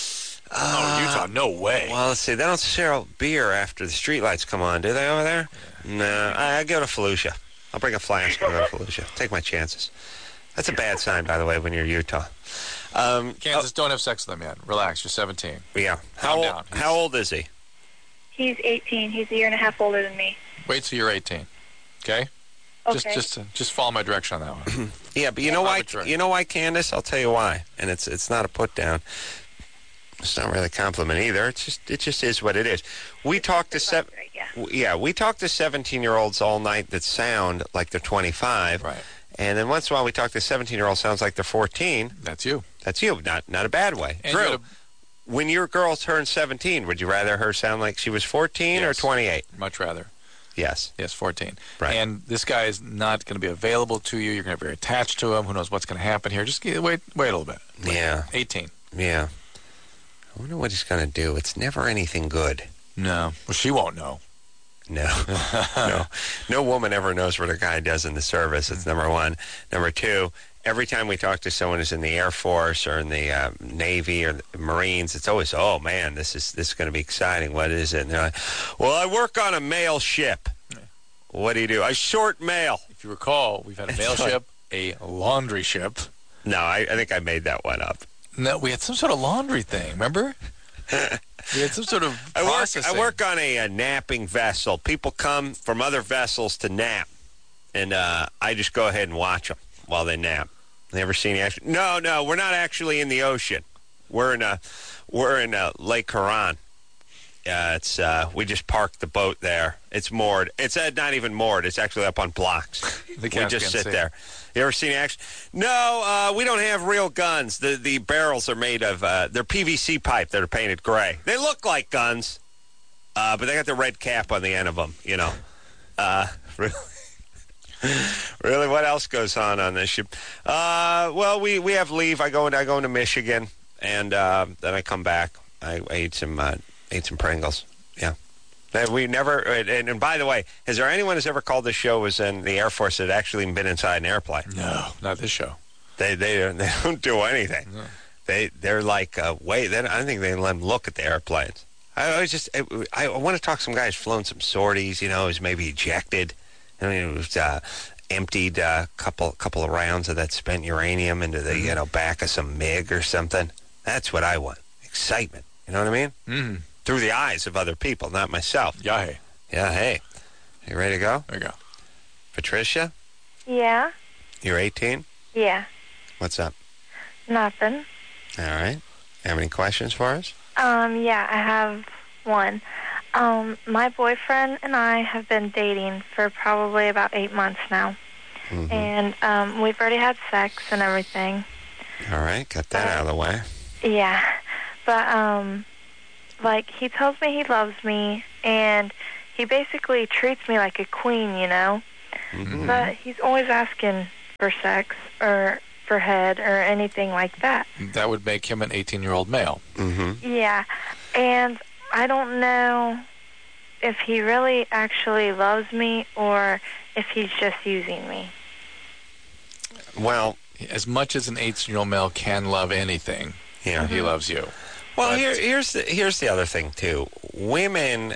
[SPEAKER 2] oh, Utah, no way.
[SPEAKER 1] Well, let's see. They don't sell beer after the streetlights come on, do they over there? No, I, I go to Fallujah. I'll bring a flask and go to Fallujah. Take my chances. That's a bad sign, by the way, when you're Utah. Um,
[SPEAKER 2] Kansas, don't have sex with them yet. Relax, you're seventeen.
[SPEAKER 1] oh, yeah. How
[SPEAKER 2] Calm
[SPEAKER 1] old,
[SPEAKER 2] down.
[SPEAKER 1] how old is he?
[SPEAKER 11] He's eighteen. He's a year and a half older than me.
[SPEAKER 2] Wait till you're eighteen. Okay? Just
[SPEAKER 11] Okay.
[SPEAKER 2] just uh, just follow my direction on that one.
[SPEAKER 1] Yeah, but you know why?
[SPEAKER 2] Arbitrary.
[SPEAKER 1] You know why, Candace? I'll tell you why. And it's it's not a put down. It's not really a compliment either. It's just it just is what it is. We talk to seven.
[SPEAKER 11] Right, yeah.
[SPEAKER 1] w- Yeah, we talk to seventeen-year-olds all night that sound like they're twenty-five.
[SPEAKER 2] Right.
[SPEAKER 1] And then once in a while we talk to seventeen-year-olds sounds like they're fourteen.
[SPEAKER 2] That's you.
[SPEAKER 1] That's you. Not not a bad way.
[SPEAKER 2] And
[SPEAKER 1] Drew,
[SPEAKER 2] you gotta-
[SPEAKER 1] when your girl turned seventeen, would you rather her sound like she was fourteen or
[SPEAKER 2] Yes.
[SPEAKER 1] twenty-eight?
[SPEAKER 2] Much rather.
[SPEAKER 1] Yes.
[SPEAKER 2] Yes, fourteen.
[SPEAKER 1] Right.
[SPEAKER 2] And this guy is not going to be available to you. You're going to be very attached to him. Who knows what's going to happen here? Just get- wait wait a little bit.
[SPEAKER 1] Yeah.
[SPEAKER 2] eighteen.
[SPEAKER 1] Yeah. I wonder what he's going to do. It's never anything good.
[SPEAKER 2] No. Well, she won't know.
[SPEAKER 1] No, no, no woman ever knows what a guy does in the service. It's number one. Number two, every time we talk to someone who's in the Air Force or in the uh, Navy or the Marines, it's always, oh man, this is this is going to be exciting. What is it? And they're like, well, I work on a mail ship. What do you do? I short mail.
[SPEAKER 2] If you recall, we've had a mail ship, a laundry ship.
[SPEAKER 1] No, I, I think I made that one up.
[SPEAKER 2] No, we had some sort of laundry thing, remember? We had some sort of
[SPEAKER 1] I work,
[SPEAKER 2] processing.
[SPEAKER 1] I work on a, a napping vessel. People come from other vessels to nap, and uh, I just go ahead and watch them while they nap. Never seen action? No, no, we're not actually in the ocean. We're in a, we're in a Lake Huron. Uh, it's uh, we just parked the boat there. It's moored. It's uh, not even moored. It's actually up on blocks.
[SPEAKER 2] The
[SPEAKER 1] We
[SPEAKER 2] Caspian
[SPEAKER 1] just sit
[SPEAKER 2] Sea.
[SPEAKER 1] there. You ever seen action? No, uh, we don't have real guns. The the barrels are made of uh, they're P V C pipe that are painted gray. They look like guns, uh, but they got the red cap on the end of them. You know, uh, really, really. What else goes on on this ship? Uh, well, we, we have leave. I go into I go into Michigan, and uh, then I come back. I, I eat some uh, ate some Pringles. Yeah. And we never, and, and by the way, is there anyone who's ever called this show was in the Air Force that actually been inside an airplane?
[SPEAKER 2] No, not this show.
[SPEAKER 1] They they don't- they don't do anything.
[SPEAKER 2] No.
[SPEAKER 1] They they're like uh, wait. They don't, I don't think they let them look at the airplanes. I was just I, I want to talk to some guy who's flown some sorties. You know, who's maybe ejected. I mean, it was uh, emptied a couple couple of rounds of that spent uranium into the you know back of some MiG or something. That's what I want. Excitement. You know what I mean?
[SPEAKER 2] Mm-hmm.
[SPEAKER 1] Through the eyes of other people, not myself.
[SPEAKER 2] Yeah, hey.
[SPEAKER 1] Yeah, hey. You ready to go?
[SPEAKER 2] There you go.
[SPEAKER 1] Patricia,
[SPEAKER 11] Yeah.
[SPEAKER 1] you're eighteen?
[SPEAKER 11] Yeah.
[SPEAKER 1] What's up?
[SPEAKER 11] Nothing.
[SPEAKER 1] All right. Have any questions for us?
[SPEAKER 11] Um, yeah, I have one. Um, my boyfriend and I have been dating for probably about eight months now.
[SPEAKER 1] Mm-hmm.
[SPEAKER 11] And um, we've already had sex and everything.
[SPEAKER 1] All right, got that out of the way.
[SPEAKER 11] Yeah. but um, like he tells me he loves me, and he basically treats me like a queen, you know.
[SPEAKER 1] Mm-hmm.
[SPEAKER 11] But he's always asking for sex or for head or anything like that.
[SPEAKER 2] That would make him an eighteen-year-old male.
[SPEAKER 1] Mm-hmm.
[SPEAKER 11] Yeah, and I don't know if he really actually loves me or if he's just using me.
[SPEAKER 1] Well,
[SPEAKER 2] as much as an eighteen-year-old male can love anything,
[SPEAKER 1] yeah,
[SPEAKER 2] he loves you.
[SPEAKER 1] Well,
[SPEAKER 2] But-
[SPEAKER 1] here, here's the, here's the other thing too. Women,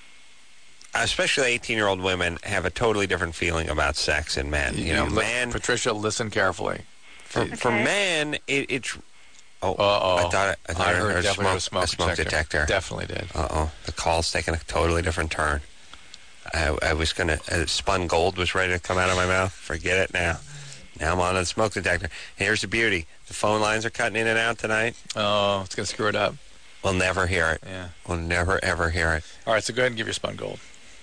[SPEAKER 1] especially eighteen-year-old women, have a totally different feeling about sex than men. You know,
[SPEAKER 2] li-
[SPEAKER 1] men.
[SPEAKER 2] Patricia, listen carefully.
[SPEAKER 1] For, for
[SPEAKER 11] Okay.
[SPEAKER 1] men, it, it's. Oh,
[SPEAKER 2] Uh-oh.
[SPEAKER 1] I thought I, thought I
[SPEAKER 2] heard
[SPEAKER 1] heard a
[SPEAKER 2] definitely
[SPEAKER 1] smoke,
[SPEAKER 2] a smoke,
[SPEAKER 1] detector.
[SPEAKER 2] Definitely did.
[SPEAKER 1] Uh oh, the call's taking a totally different turn. I, I was gonna uh, spun gold was ready to come out of my mouth. Forget it now. Now I'm on the smoke detector. Here's the beauty: the phone lines are cutting in and out tonight.
[SPEAKER 2] Oh, it's gonna screw it up.
[SPEAKER 1] We'll never hear it.
[SPEAKER 2] Yeah.
[SPEAKER 1] We'll never ever hear it.
[SPEAKER 2] All right, so go ahead and give your spun gold.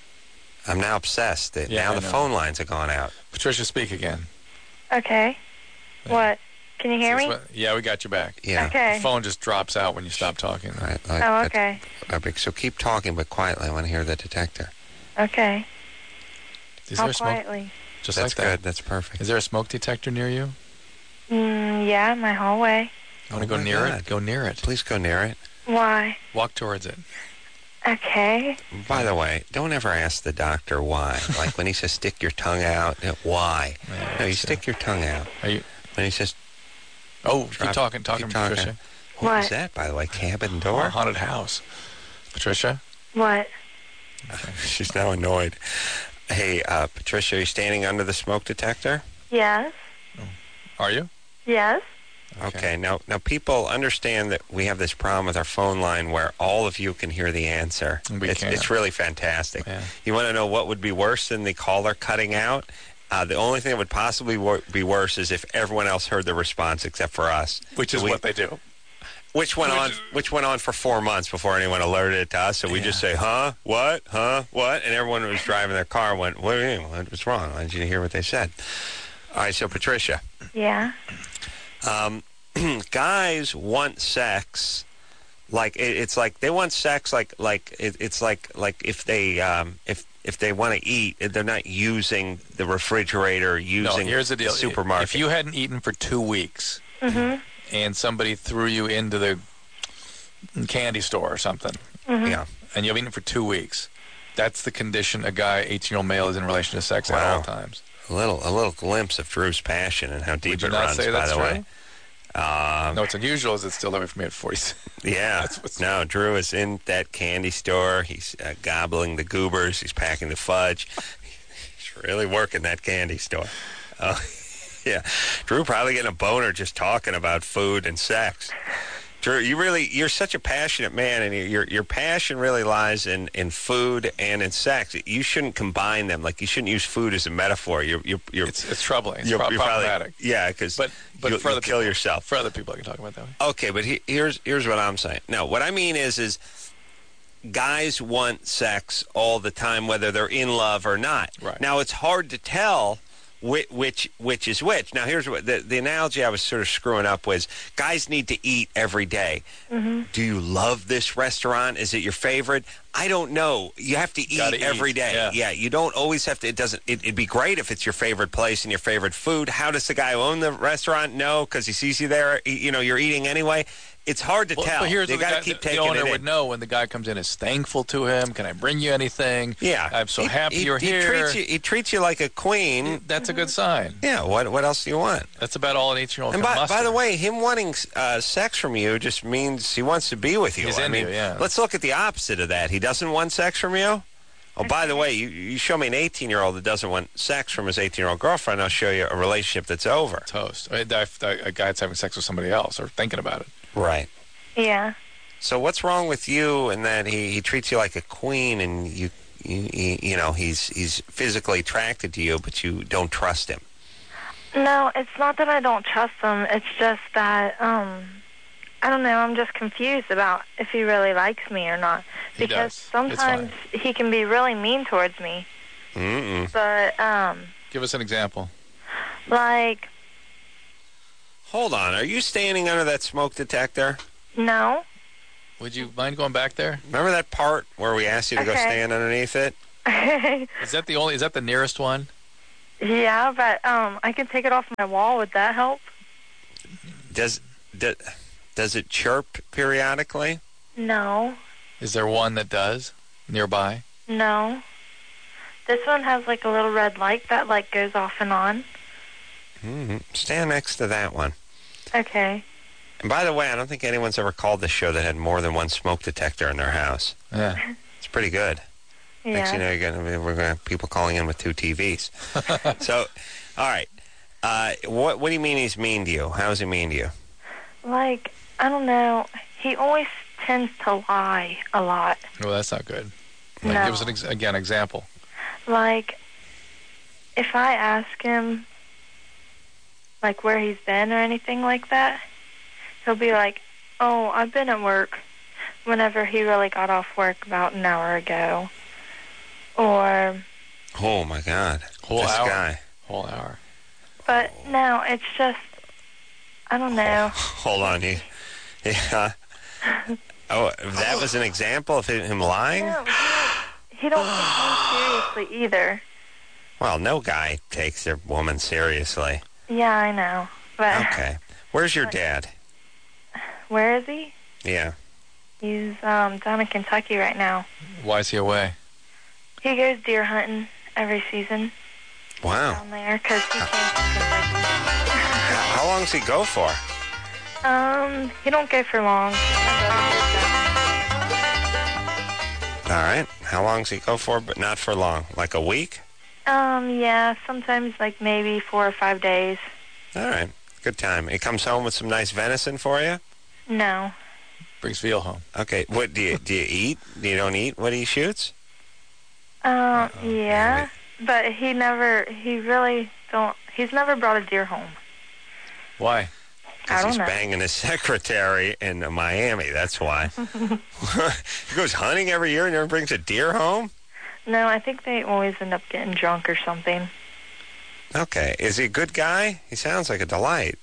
[SPEAKER 1] I'm now obsessed that
[SPEAKER 2] Yeah,
[SPEAKER 1] now
[SPEAKER 2] I
[SPEAKER 1] the
[SPEAKER 2] know.
[SPEAKER 1] phone lines have gone out.
[SPEAKER 2] Patricia, speak again.
[SPEAKER 11] Okay. What? Can you hear me?
[SPEAKER 2] Yeah, we got you back.
[SPEAKER 1] Yeah.
[SPEAKER 11] Okay.
[SPEAKER 2] The phone just drops out when you stop talking.
[SPEAKER 1] All right. like-
[SPEAKER 11] Oh, okay.
[SPEAKER 1] uh, So keep talking, but quietly. I want to hear the detector.
[SPEAKER 11] Okay.
[SPEAKER 2] Is
[SPEAKER 11] How
[SPEAKER 2] there a smoke?
[SPEAKER 11] quietly?
[SPEAKER 2] Just
[SPEAKER 1] That's
[SPEAKER 2] like that.
[SPEAKER 1] good. That's perfect.
[SPEAKER 2] Is there a smoke detector near you?
[SPEAKER 11] Mm, yeah, my hallway.
[SPEAKER 2] You want to
[SPEAKER 1] Oh
[SPEAKER 2] go
[SPEAKER 1] my
[SPEAKER 2] near
[SPEAKER 1] God.
[SPEAKER 2] it? Go near it.
[SPEAKER 1] Please go near it.
[SPEAKER 11] Why?
[SPEAKER 2] Walk towards it.
[SPEAKER 11] Okay.
[SPEAKER 1] By the way, don't ever ask the doctor why. Like when he says stick your tongue out, uh, why?
[SPEAKER 2] Yeah,
[SPEAKER 1] No, you
[SPEAKER 2] it's, uh,
[SPEAKER 1] stick your tongue out.
[SPEAKER 2] Are you?
[SPEAKER 1] When he says,
[SPEAKER 2] Oh,
[SPEAKER 1] Drop-
[SPEAKER 2] keep talking, talking,
[SPEAKER 1] keep talking.
[SPEAKER 2] Patricia.
[SPEAKER 1] what was
[SPEAKER 11] What?
[SPEAKER 1] that, by the way? Cabin
[SPEAKER 2] Oh,
[SPEAKER 1] door?
[SPEAKER 2] haunted house. Patricia.
[SPEAKER 11] What?
[SPEAKER 1] She's now annoyed. Hey, uh, Patricia, are you standing under the smoke detector?
[SPEAKER 11] Yes.
[SPEAKER 2] Are you?
[SPEAKER 11] Yes.
[SPEAKER 1] Okay. Now, now people understand that we have this problem with our phone line where all of you can hear the answer.
[SPEAKER 2] We
[SPEAKER 1] it's,
[SPEAKER 2] can't.
[SPEAKER 1] it's really fantastic.
[SPEAKER 2] Yeah.
[SPEAKER 1] You want to know what would be worse than the caller cutting out? Uh, the only thing that would possibly wor- be worse is if everyone else heard the response except for us.
[SPEAKER 2] Which is
[SPEAKER 1] So we-
[SPEAKER 2] what they do.
[SPEAKER 1] Which went on, which went on for four months before anyone alerted it to us. So we just say, "Huh? What? Huh? What?" And everyone who was driving their car went, "What do you mean? What's wrong? Why didn't you hear what they said?" All right. So Patricia,
[SPEAKER 11] Yeah.
[SPEAKER 1] um, guys want sex. Like it, it's like they want sex. Like like it, it's like like if they um, if if they want to eat, they're not using the refrigerator,
[SPEAKER 2] No,
[SPEAKER 1] using
[SPEAKER 2] here's the deal.
[SPEAKER 1] supermarket.
[SPEAKER 2] If you hadn't eaten for two weeks
[SPEAKER 11] Mhm.
[SPEAKER 2] and somebody threw you into the candy store or something,
[SPEAKER 11] Mhm.
[SPEAKER 1] yeah.
[SPEAKER 2] and you've eaten for two weeks, that's the condition a guy, eighteen-year-old male, is in relation to sex at
[SPEAKER 1] Wow.
[SPEAKER 2] all times.
[SPEAKER 1] A little, a little glimpse of Drew's passion and how deep
[SPEAKER 2] Would you
[SPEAKER 1] it
[SPEAKER 2] not
[SPEAKER 1] runs.
[SPEAKER 2] say
[SPEAKER 1] by
[SPEAKER 2] that's
[SPEAKER 1] the
[SPEAKER 2] true?
[SPEAKER 1] way, um,
[SPEAKER 2] No, what's unusual is it's still that way for me at forty.
[SPEAKER 1] yeah.
[SPEAKER 2] That's what's-
[SPEAKER 1] No, Drew is in that candy store. He's uh, gobbling the goobers. He's packing the fudge. He's really working that candy store. Oh, yeah. Drew probably getting a boner just talking about food and sex. Drew, you really, you're such a passionate man, and your your passion really lies in, in food and in sex. You shouldn't combine them. Like, you shouldn't use food as a metaphor. You're, you're, you're,
[SPEAKER 2] It's, it's troubling. It's
[SPEAKER 1] you're,
[SPEAKER 2] pro-
[SPEAKER 1] you're probably,
[SPEAKER 2] problematic.
[SPEAKER 1] yeah, because
[SPEAKER 2] But but
[SPEAKER 1] you'll,
[SPEAKER 2] for
[SPEAKER 1] you'll
[SPEAKER 2] other
[SPEAKER 1] kill
[SPEAKER 2] people,
[SPEAKER 1] yourself.
[SPEAKER 2] For other people, I can talk about that way.
[SPEAKER 1] Okay, but he, here's here's what I'm saying. No, what I mean is is guys want sex all the time, whether they're in love or not.
[SPEAKER 2] Right.
[SPEAKER 1] Now it's hard to tell which which, which is which. Now here's what the, the analogy I was sort of screwing up was: guys need to eat every day.
[SPEAKER 11] Mm-hmm.
[SPEAKER 1] Do you love this restaurant? Is it your favorite? I don't know. You have to eat
[SPEAKER 2] Gotta
[SPEAKER 1] every
[SPEAKER 2] eat,
[SPEAKER 1] day.
[SPEAKER 2] yeah.
[SPEAKER 1] you don't always have to. It doesn't. It, it'd be great if it's your favorite place and your favorite food. How does the guy who own the restaurant know? Because he sees you there. he- You know, you're eating anyway. It's hard to
[SPEAKER 2] Well,
[SPEAKER 1] tell.
[SPEAKER 2] but here's
[SPEAKER 1] you
[SPEAKER 2] what the,
[SPEAKER 1] got
[SPEAKER 2] guy,
[SPEAKER 1] to keep
[SPEAKER 2] the, the
[SPEAKER 1] taking
[SPEAKER 2] owner
[SPEAKER 1] it
[SPEAKER 2] would
[SPEAKER 1] in.
[SPEAKER 2] know when the guy comes in is thankful to him. Can I bring you anything?
[SPEAKER 1] Yeah,
[SPEAKER 2] I'm so
[SPEAKER 1] He-
[SPEAKER 2] happy
[SPEAKER 1] he,
[SPEAKER 2] you're
[SPEAKER 1] he
[SPEAKER 2] here.
[SPEAKER 1] Treats you, he treats you like a queen.
[SPEAKER 2] That's a good sign.
[SPEAKER 1] Yeah. What What else do you want?
[SPEAKER 2] That's about all an eighteen-year-old
[SPEAKER 1] And
[SPEAKER 2] can
[SPEAKER 1] by,
[SPEAKER 2] muster.
[SPEAKER 1] by the way, him wanting uh, sex from you just means he wants to be with you.
[SPEAKER 2] He's
[SPEAKER 1] I
[SPEAKER 2] into
[SPEAKER 1] mean,
[SPEAKER 2] you, yeah.
[SPEAKER 1] let's look at the opposite of that. He doesn't want sex from you. Oh, by the way, you, you show me an eighteen-year-old that doesn't want sex from his eighteen-year-old girlfriend, I'll show you a relationship that's over.
[SPEAKER 2] Toast. A, a, a guy's having sex with somebody else or thinking about it.
[SPEAKER 1] Right.
[SPEAKER 11] Yeah.
[SPEAKER 1] So what's wrong with you in that he, he treats you like a queen and you, you you you know he's he's physically attracted to you, but you don't trust him?
[SPEAKER 11] No, it's not that I don't trust him. It's just that, um, I don't know, I'm just confused about if he really likes me or not.
[SPEAKER 2] He
[SPEAKER 11] Because
[SPEAKER 2] does. It's
[SPEAKER 11] sometimes he can be really mean towards me.
[SPEAKER 1] Mm-mm.
[SPEAKER 11] But, um,
[SPEAKER 2] Give us an example.
[SPEAKER 11] like,
[SPEAKER 1] Hold on, are you standing under that smoke detector?
[SPEAKER 11] no.
[SPEAKER 2] Would you mind going back there?
[SPEAKER 1] Remember that part where we asked you to go
[SPEAKER 11] Okay.
[SPEAKER 1] stand underneath it?
[SPEAKER 2] Is that the only? Is that the nearest one?
[SPEAKER 11] Yeah, but um, I can take it off my wall. Would that help?
[SPEAKER 1] Does, does, does it chirp periodically?
[SPEAKER 11] No,
[SPEAKER 2] Is there one that does nearby?
[SPEAKER 11] no. This one has like a little red light that like goes off and on.
[SPEAKER 1] Mm-hmm. Stand next to that one.
[SPEAKER 11] Okay.
[SPEAKER 1] And by the way, I don't think anyone's ever called this show that had more than one smoke detector in their house.
[SPEAKER 2] Yeah.
[SPEAKER 1] It's pretty good.
[SPEAKER 11] Yeah.
[SPEAKER 1] Next thing you know, you're gonna, we're going to have people calling in with two T Vs. So, all right. Uh, what what do you mean he's mean to you? How is he mean to you?
[SPEAKER 11] Like, I don't know. He always tends to lie a lot.
[SPEAKER 2] Well, that's not good. Like,
[SPEAKER 11] No.
[SPEAKER 2] give us an ex- again example.
[SPEAKER 11] Like, if I ask him, like, where he's been or anything like that, he'll be like, oh, I've been at work, whenever he really got off work about an hour ago. Or,
[SPEAKER 1] Oh my God!
[SPEAKER 2] Whole
[SPEAKER 1] this
[SPEAKER 2] hour.
[SPEAKER 1] guy.
[SPEAKER 2] Whole hour.
[SPEAKER 11] but no, it's just, I don't know.
[SPEAKER 1] Hold on, you. Yeah. Oh, that was an example of him him lying?
[SPEAKER 11] No, he, he don't take me seriously either.
[SPEAKER 1] Well, no guy takes their woman seriously.
[SPEAKER 11] Yeah, I know. But
[SPEAKER 1] Okay. Where's your dad?
[SPEAKER 11] where is he?
[SPEAKER 1] Yeah.
[SPEAKER 11] He's um, down in Kentucky right now.
[SPEAKER 2] Why is he away?
[SPEAKER 11] He goes deer hunting every season
[SPEAKER 1] Wow.
[SPEAKER 11] down there because he came from Kentucky.
[SPEAKER 1] How long does he go for?
[SPEAKER 11] Um, he don't go for long.
[SPEAKER 1] All right. How long does he go for, but not for long? Like a week?
[SPEAKER 11] Um, yeah, sometimes like maybe four or five days.
[SPEAKER 1] All right. Good time. He comes home with some nice venison for you?
[SPEAKER 11] No.
[SPEAKER 2] Brings veal home.
[SPEAKER 1] Okay. What do you do you eat? You don't eat what he shoots?
[SPEAKER 11] Uh, yeah, but he never, he really don't, he's never brought a deer home.
[SPEAKER 2] Why?
[SPEAKER 11] I
[SPEAKER 1] Because
[SPEAKER 11] don't
[SPEAKER 1] he's
[SPEAKER 11] know.
[SPEAKER 1] banging his secretary in Miami. That's why. He goes hunting every year and never brings a deer home?
[SPEAKER 11] No, I think they always end up getting drunk or something.
[SPEAKER 1] Okay. Is he a good guy? He sounds like a delight.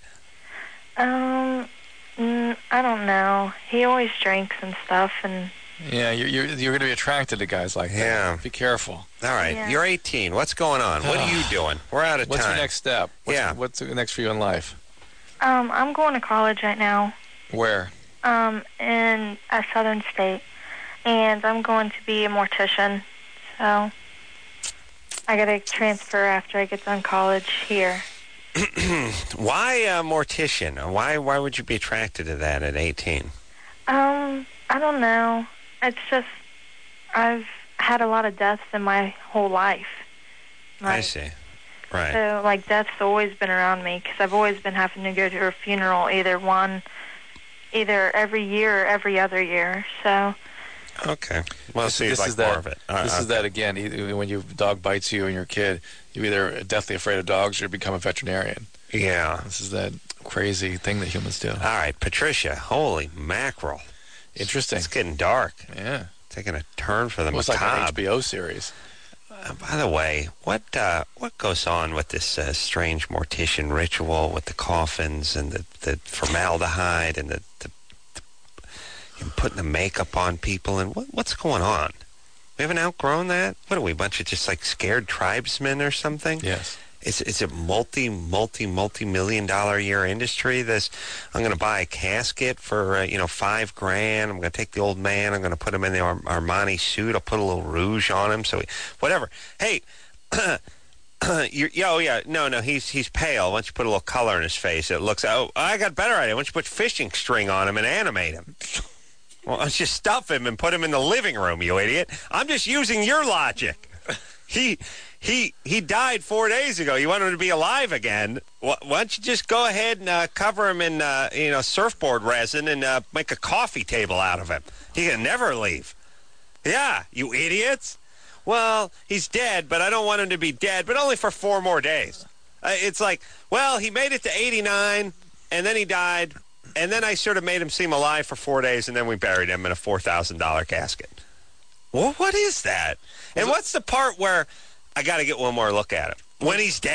[SPEAKER 11] Um, mm, I don't know. He always drinks and stuff, and
[SPEAKER 2] Yeah, you're you're, you're going to be attracted to guys like that.
[SPEAKER 1] Yeah.
[SPEAKER 2] Be careful.
[SPEAKER 1] All right.
[SPEAKER 11] Yeah.
[SPEAKER 1] You're eighteen. What's going on? What are you doing? We're out of
[SPEAKER 2] What's
[SPEAKER 1] time.
[SPEAKER 2] your next step? What's,
[SPEAKER 1] Yeah.
[SPEAKER 2] What's next for you in life?
[SPEAKER 11] um, I'm going to college right now.
[SPEAKER 2] Where?
[SPEAKER 11] Um, in a Southern state, and I'm going to be a mortician. So I got to transfer after I get done college here.
[SPEAKER 1] Why a mortician? Why why would you be attracted to that at eighteen?
[SPEAKER 11] Um, I don't know. It's just I've had a lot of deaths in my whole life.
[SPEAKER 1] I
[SPEAKER 11] Like,
[SPEAKER 1] see. Right.
[SPEAKER 11] So, like, death's always been around me because I've always been having to go to a funeral, either one, either every year or every other year. So,
[SPEAKER 1] Okay. Well,
[SPEAKER 2] This,
[SPEAKER 1] so you'd
[SPEAKER 2] this
[SPEAKER 1] like
[SPEAKER 2] is
[SPEAKER 1] more
[SPEAKER 2] that.
[SPEAKER 1] of it. All right,
[SPEAKER 2] This is
[SPEAKER 1] okay.
[SPEAKER 2] that again. Either when your dog bites you and you're a kid, you're either deathly afraid of dogs or you become a veterinarian.
[SPEAKER 1] Yeah.
[SPEAKER 2] This is that crazy thing that humans do.
[SPEAKER 1] All right, Patricia. Holy mackerel.
[SPEAKER 2] Interesting.
[SPEAKER 1] It's getting dark.
[SPEAKER 2] Yeah.
[SPEAKER 1] Taking a turn for the
[SPEAKER 2] It was like an
[SPEAKER 1] macabre.
[SPEAKER 2] H B O series.
[SPEAKER 1] Uh, by the way, what uh, what goes on with this uh, strange mortician ritual with the coffins and the, the formaldehyde and the, the, the and putting the makeup on people and what, what's going on? We haven't outgrown that? What are we, a bunch of just like scared tribesmen or something?
[SPEAKER 2] Yes.
[SPEAKER 1] Is is it multi multi multi million dollar a year industry? This, I'm going to buy a casket for uh, you know five grand. I'm going to take the old man. I'm going to put him in the Ar- Armani suit. I'll put a little rouge on him. So he, whatever. Hey, you're, yeah, oh yeah, no, no, he's he's pale. Why don't you put a little color in his face? It looks. Oh, I got a better idea. Why don't you put fishing string on him and animate him? Well, let's just stuff him and put him in the living room, you idiot. I'm just using your logic. He he he died four days ago. You want him to be alive again? Why why don't you just go ahead and uh, cover him in uh, you know surfboard resin and uh, make a coffee table out of him? He can never leave. Yeah, you idiots. Well, he's dead, but I don't want him to be dead, but only for four more days. Uh, it's like, well, he made it to eighty-nine, and then he died, and then I sort of made him seem alive for four days, and then we buried him in a four thousand dollars casket. Well, what is that? And what's the part where I got to get one more look at him? When he's dead?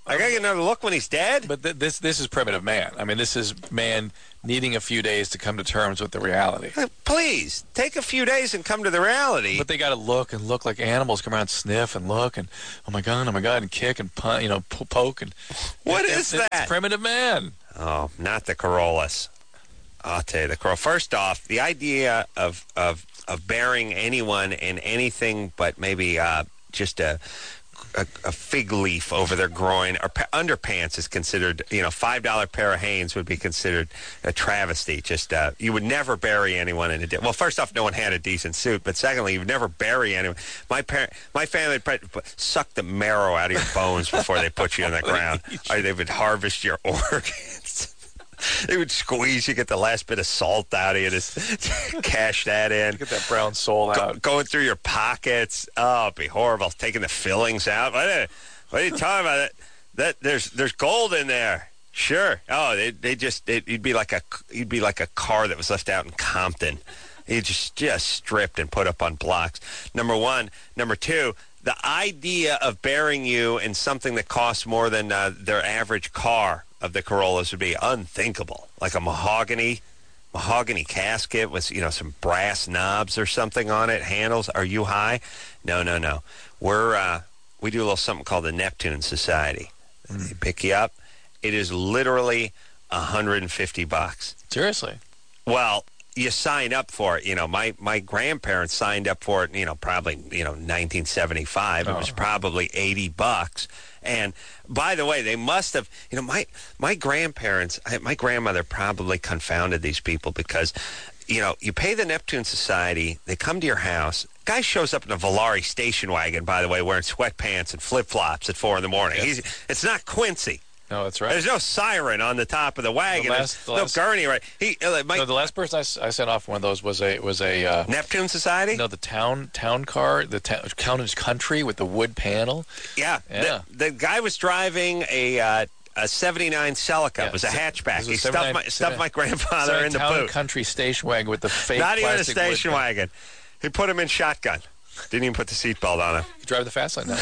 [SPEAKER 1] I gotta get another look when he's dead.
[SPEAKER 2] But th- this this is primitive man. I mean, this is man needing a few days to come to terms with the reality.
[SPEAKER 1] Please take a few days and come to the reality.
[SPEAKER 2] But they got to look and look like animals. Come around, and sniff and look, and oh my god, oh my god, and kick and punt, you know, po- poke and.
[SPEAKER 1] What
[SPEAKER 2] it,
[SPEAKER 1] is
[SPEAKER 2] it,
[SPEAKER 1] that?
[SPEAKER 2] It's primitive man.
[SPEAKER 1] Oh, not the Corollas. I'll tell you the Corolla. First off, the idea of of of burying anyone in anything but maybe uh, just a. A, a fig leaf over their groin or pa- underpants is considered, you know, five dollar pair of Hanes would be considered a travesty. Just uh, you would never bury anyone in a de- well. First off, no one had a decent suit, but secondly, you would never bury anyone. My parent, my family would probably suck the marrow out of your bones before they put you in the ground, or they would harvest your organs. They would squeeze you, get the last bit of salt out of you, just cash that in.
[SPEAKER 2] Get that brown soul
[SPEAKER 1] Go,
[SPEAKER 2] out.
[SPEAKER 1] going through your pockets. Oh, it'd be horrible. Taking the fillings out. What are, what are you talking about? That, that there's there's gold in there. Sure. Oh, they they just it, you'd be like a you'd be like a car that was left out in Compton. You just just stripped and put up on blocks. Number one. Number two. The idea of burying you in something that costs more than uh, their average car of the Corollas would be unthinkable. Like a mahogany, mahogany casket with, you know, some brass knobs or something on it, handles. Are you high? No, no, no. We're, uh, we do a little something called the Neptune Society. Mm. They pick you up. It is literally one hundred fifty bucks.
[SPEAKER 2] Seriously?
[SPEAKER 1] Well, you sign up for it. You know, my, my grandparents signed up for it, you know, probably, you know, nineteen seventy-five. Oh. It was probably eighty bucks. And by the way, they must have, you know, my my grandparents, I, my grandmother probably confounded these people because, you know, you pay the Neptune Society, they come to your house. Guy shows up in a Volare station wagon, by the way, wearing sweatpants and flip-flops at four in the morning.
[SPEAKER 2] Yes.
[SPEAKER 1] He's, it's not Quincy.
[SPEAKER 2] No, that's right.
[SPEAKER 1] There's no siren on the top of the wagon.
[SPEAKER 2] The last, the
[SPEAKER 1] no
[SPEAKER 2] last,
[SPEAKER 1] gurney, right? He, uh, my,
[SPEAKER 2] no, the last person I, I sent off one of those was a was a uh,
[SPEAKER 1] Neptune Society.
[SPEAKER 2] No, the town town car, the ta- town and country with the wood panel.
[SPEAKER 1] Yeah,
[SPEAKER 2] yeah.
[SPEAKER 1] The, the guy was driving a uh, a seventy-nine Celica. Yeah, it was a hatchback. Was a he stuffed my stuffed my grandfather in the
[SPEAKER 2] town
[SPEAKER 1] boot.
[SPEAKER 2] and country station wagon with the fake.
[SPEAKER 1] Not even a
[SPEAKER 2] plastic
[SPEAKER 1] station
[SPEAKER 2] wood
[SPEAKER 1] wagon. He put him in shotgun. Didn't even put the seatbelt on him.
[SPEAKER 2] You drive the fast lane now.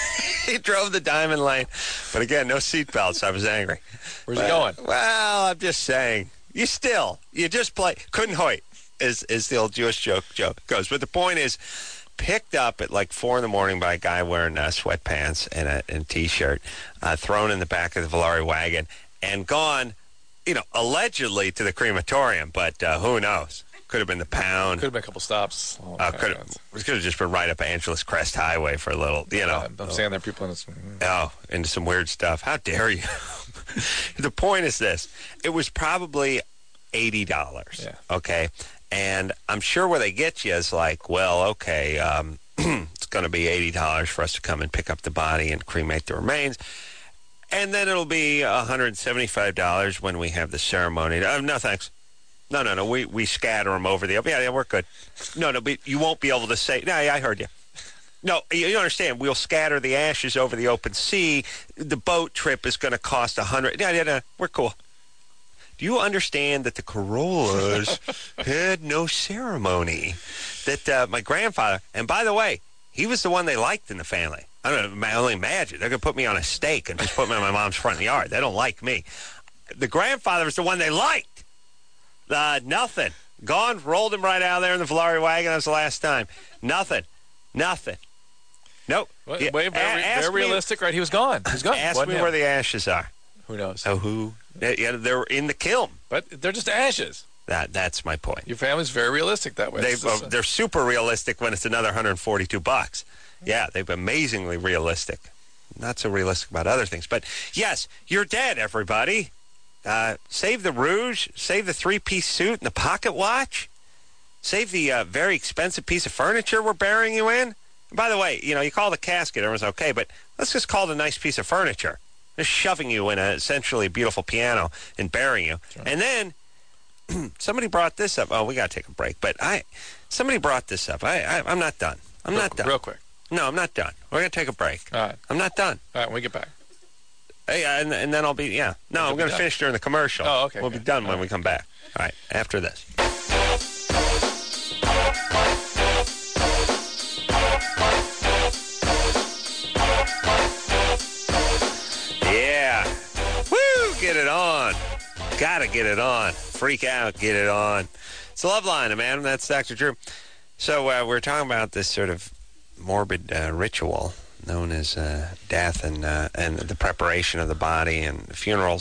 [SPEAKER 1] He drove the diamond lane. But again, no seatbelts. So I was angry.
[SPEAKER 2] Where's
[SPEAKER 1] but,
[SPEAKER 2] he going?
[SPEAKER 1] Well, I'm just saying. You still, you just play. Couldn't hoit, is, is the old Jewish joke, joke goes. But the point is, picked up at like four in the morning by a guy wearing uh, sweatpants and a and T-shirt, uh, thrown in the back of the Volare wagon, and gone, you know, allegedly to the crematorium. But uh, who knows? Could have been the pound.
[SPEAKER 2] Could have been a couple stops. Oh,
[SPEAKER 1] uh, could have, it could have just been right up Angeles Crest Highway for a little, you know.
[SPEAKER 2] I'm saying there people in this.
[SPEAKER 1] Oh, into some weird stuff. How dare you? The point is this. It was probably eighty dollars.
[SPEAKER 2] Yeah.
[SPEAKER 1] Okay? And I'm sure where they get you is like, well, okay, um, it's going to be eighty dollars for us to come and pick up the body and cremate the remains. And then it'll be one hundred seventy-five dollars when we have the ceremony. Uh, no, thanks. No, no, no. We we scatter them over the. Yeah, yeah, we're good. No, no, but you won't be able to say. No, yeah, I heard you. No, you, you understand. We'll scatter the ashes over the open sea. The boat trip is going to cost a hundred. Yeah, yeah, no, we're cool. Do you understand that the Corollas had no ceremony? That uh, my grandfather, and by the way, he was the one they liked in the family. I don't know. I only imagine they're going to put me on a stake and just put me in my mom's front yard. They don't like me. The grandfather was the one they liked. Uh, nothing. Gone, rolled him right out of there in the Volare wagon. That was the last time. Nothing. Nothing. Nope.
[SPEAKER 2] Wait,
[SPEAKER 1] yeah,
[SPEAKER 2] wait, very,
[SPEAKER 1] a-
[SPEAKER 2] very realistic, me, right? He was gone. He was gone.
[SPEAKER 1] Ask
[SPEAKER 2] Wasn't
[SPEAKER 1] me
[SPEAKER 2] him.
[SPEAKER 1] where the ashes are.
[SPEAKER 2] Who knows?
[SPEAKER 1] Oh, who? Yeah, they're in the kiln.
[SPEAKER 2] But they're just ashes.
[SPEAKER 1] That That's my point.
[SPEAKER 2] Your family's very realistic that way.
[SPEAKER 1] They,
[SPEAKER 2] just,
[SPEAKER 1] uh, they're super realistic when it's another one hundred forty-two bucks. Yeah, they're amazingly realistic. Not so realistic about other things. But, yes, you're dead, everybody. Uh, save the rouge, save the three-piece suit and the pocket watch, save the uh, very expensive piece of furniture we're burying you in. And by the way, you know, you call the casket, everyone's okay, but let's just call it a nice piece of furniture. Just shoving you in a essentially beautiful piano and burying you. Sure. And then somebody brought this up. Oh, we got to take a break. But I, somebody brought this up. I, I, I'm not done. I'm
[SPEAKER 2] real,
[SPEAKER 1] not done.
[SPEAKER 2] Real quick.
[SPEAKER 1] No, I'm not done. We're going to take a break.
[SPEAKER 2] All right.
[SPEAKER 1] I'm not done.
[SPEAKER 2] All right, when we get back.
[SPEAKER 1] Hey, and, and then I'll be, yeah. No,
[SPEAKER 2] We'll
[SPEAKER 1] I'm going to finish during the commercial.
[SPEAKER 2] Oh, okay.
[SPEAKER 1] We'll
[SPEAKER 2] okay.
[SPEAKER 1] be done
[SPEAKER 2] All
[SPEAKER 1] when
[SPEAKER 2] right.
[SPEAKER 1] we come back. All right, after this. get it on. Gotta get it on. Freak out, get it on. It's a Love Line, man. That's Doctor Drew. So uh, we're talking about this sort of morbid uh, ritual known as uh, death and uh, and the preparation of the body and funerals.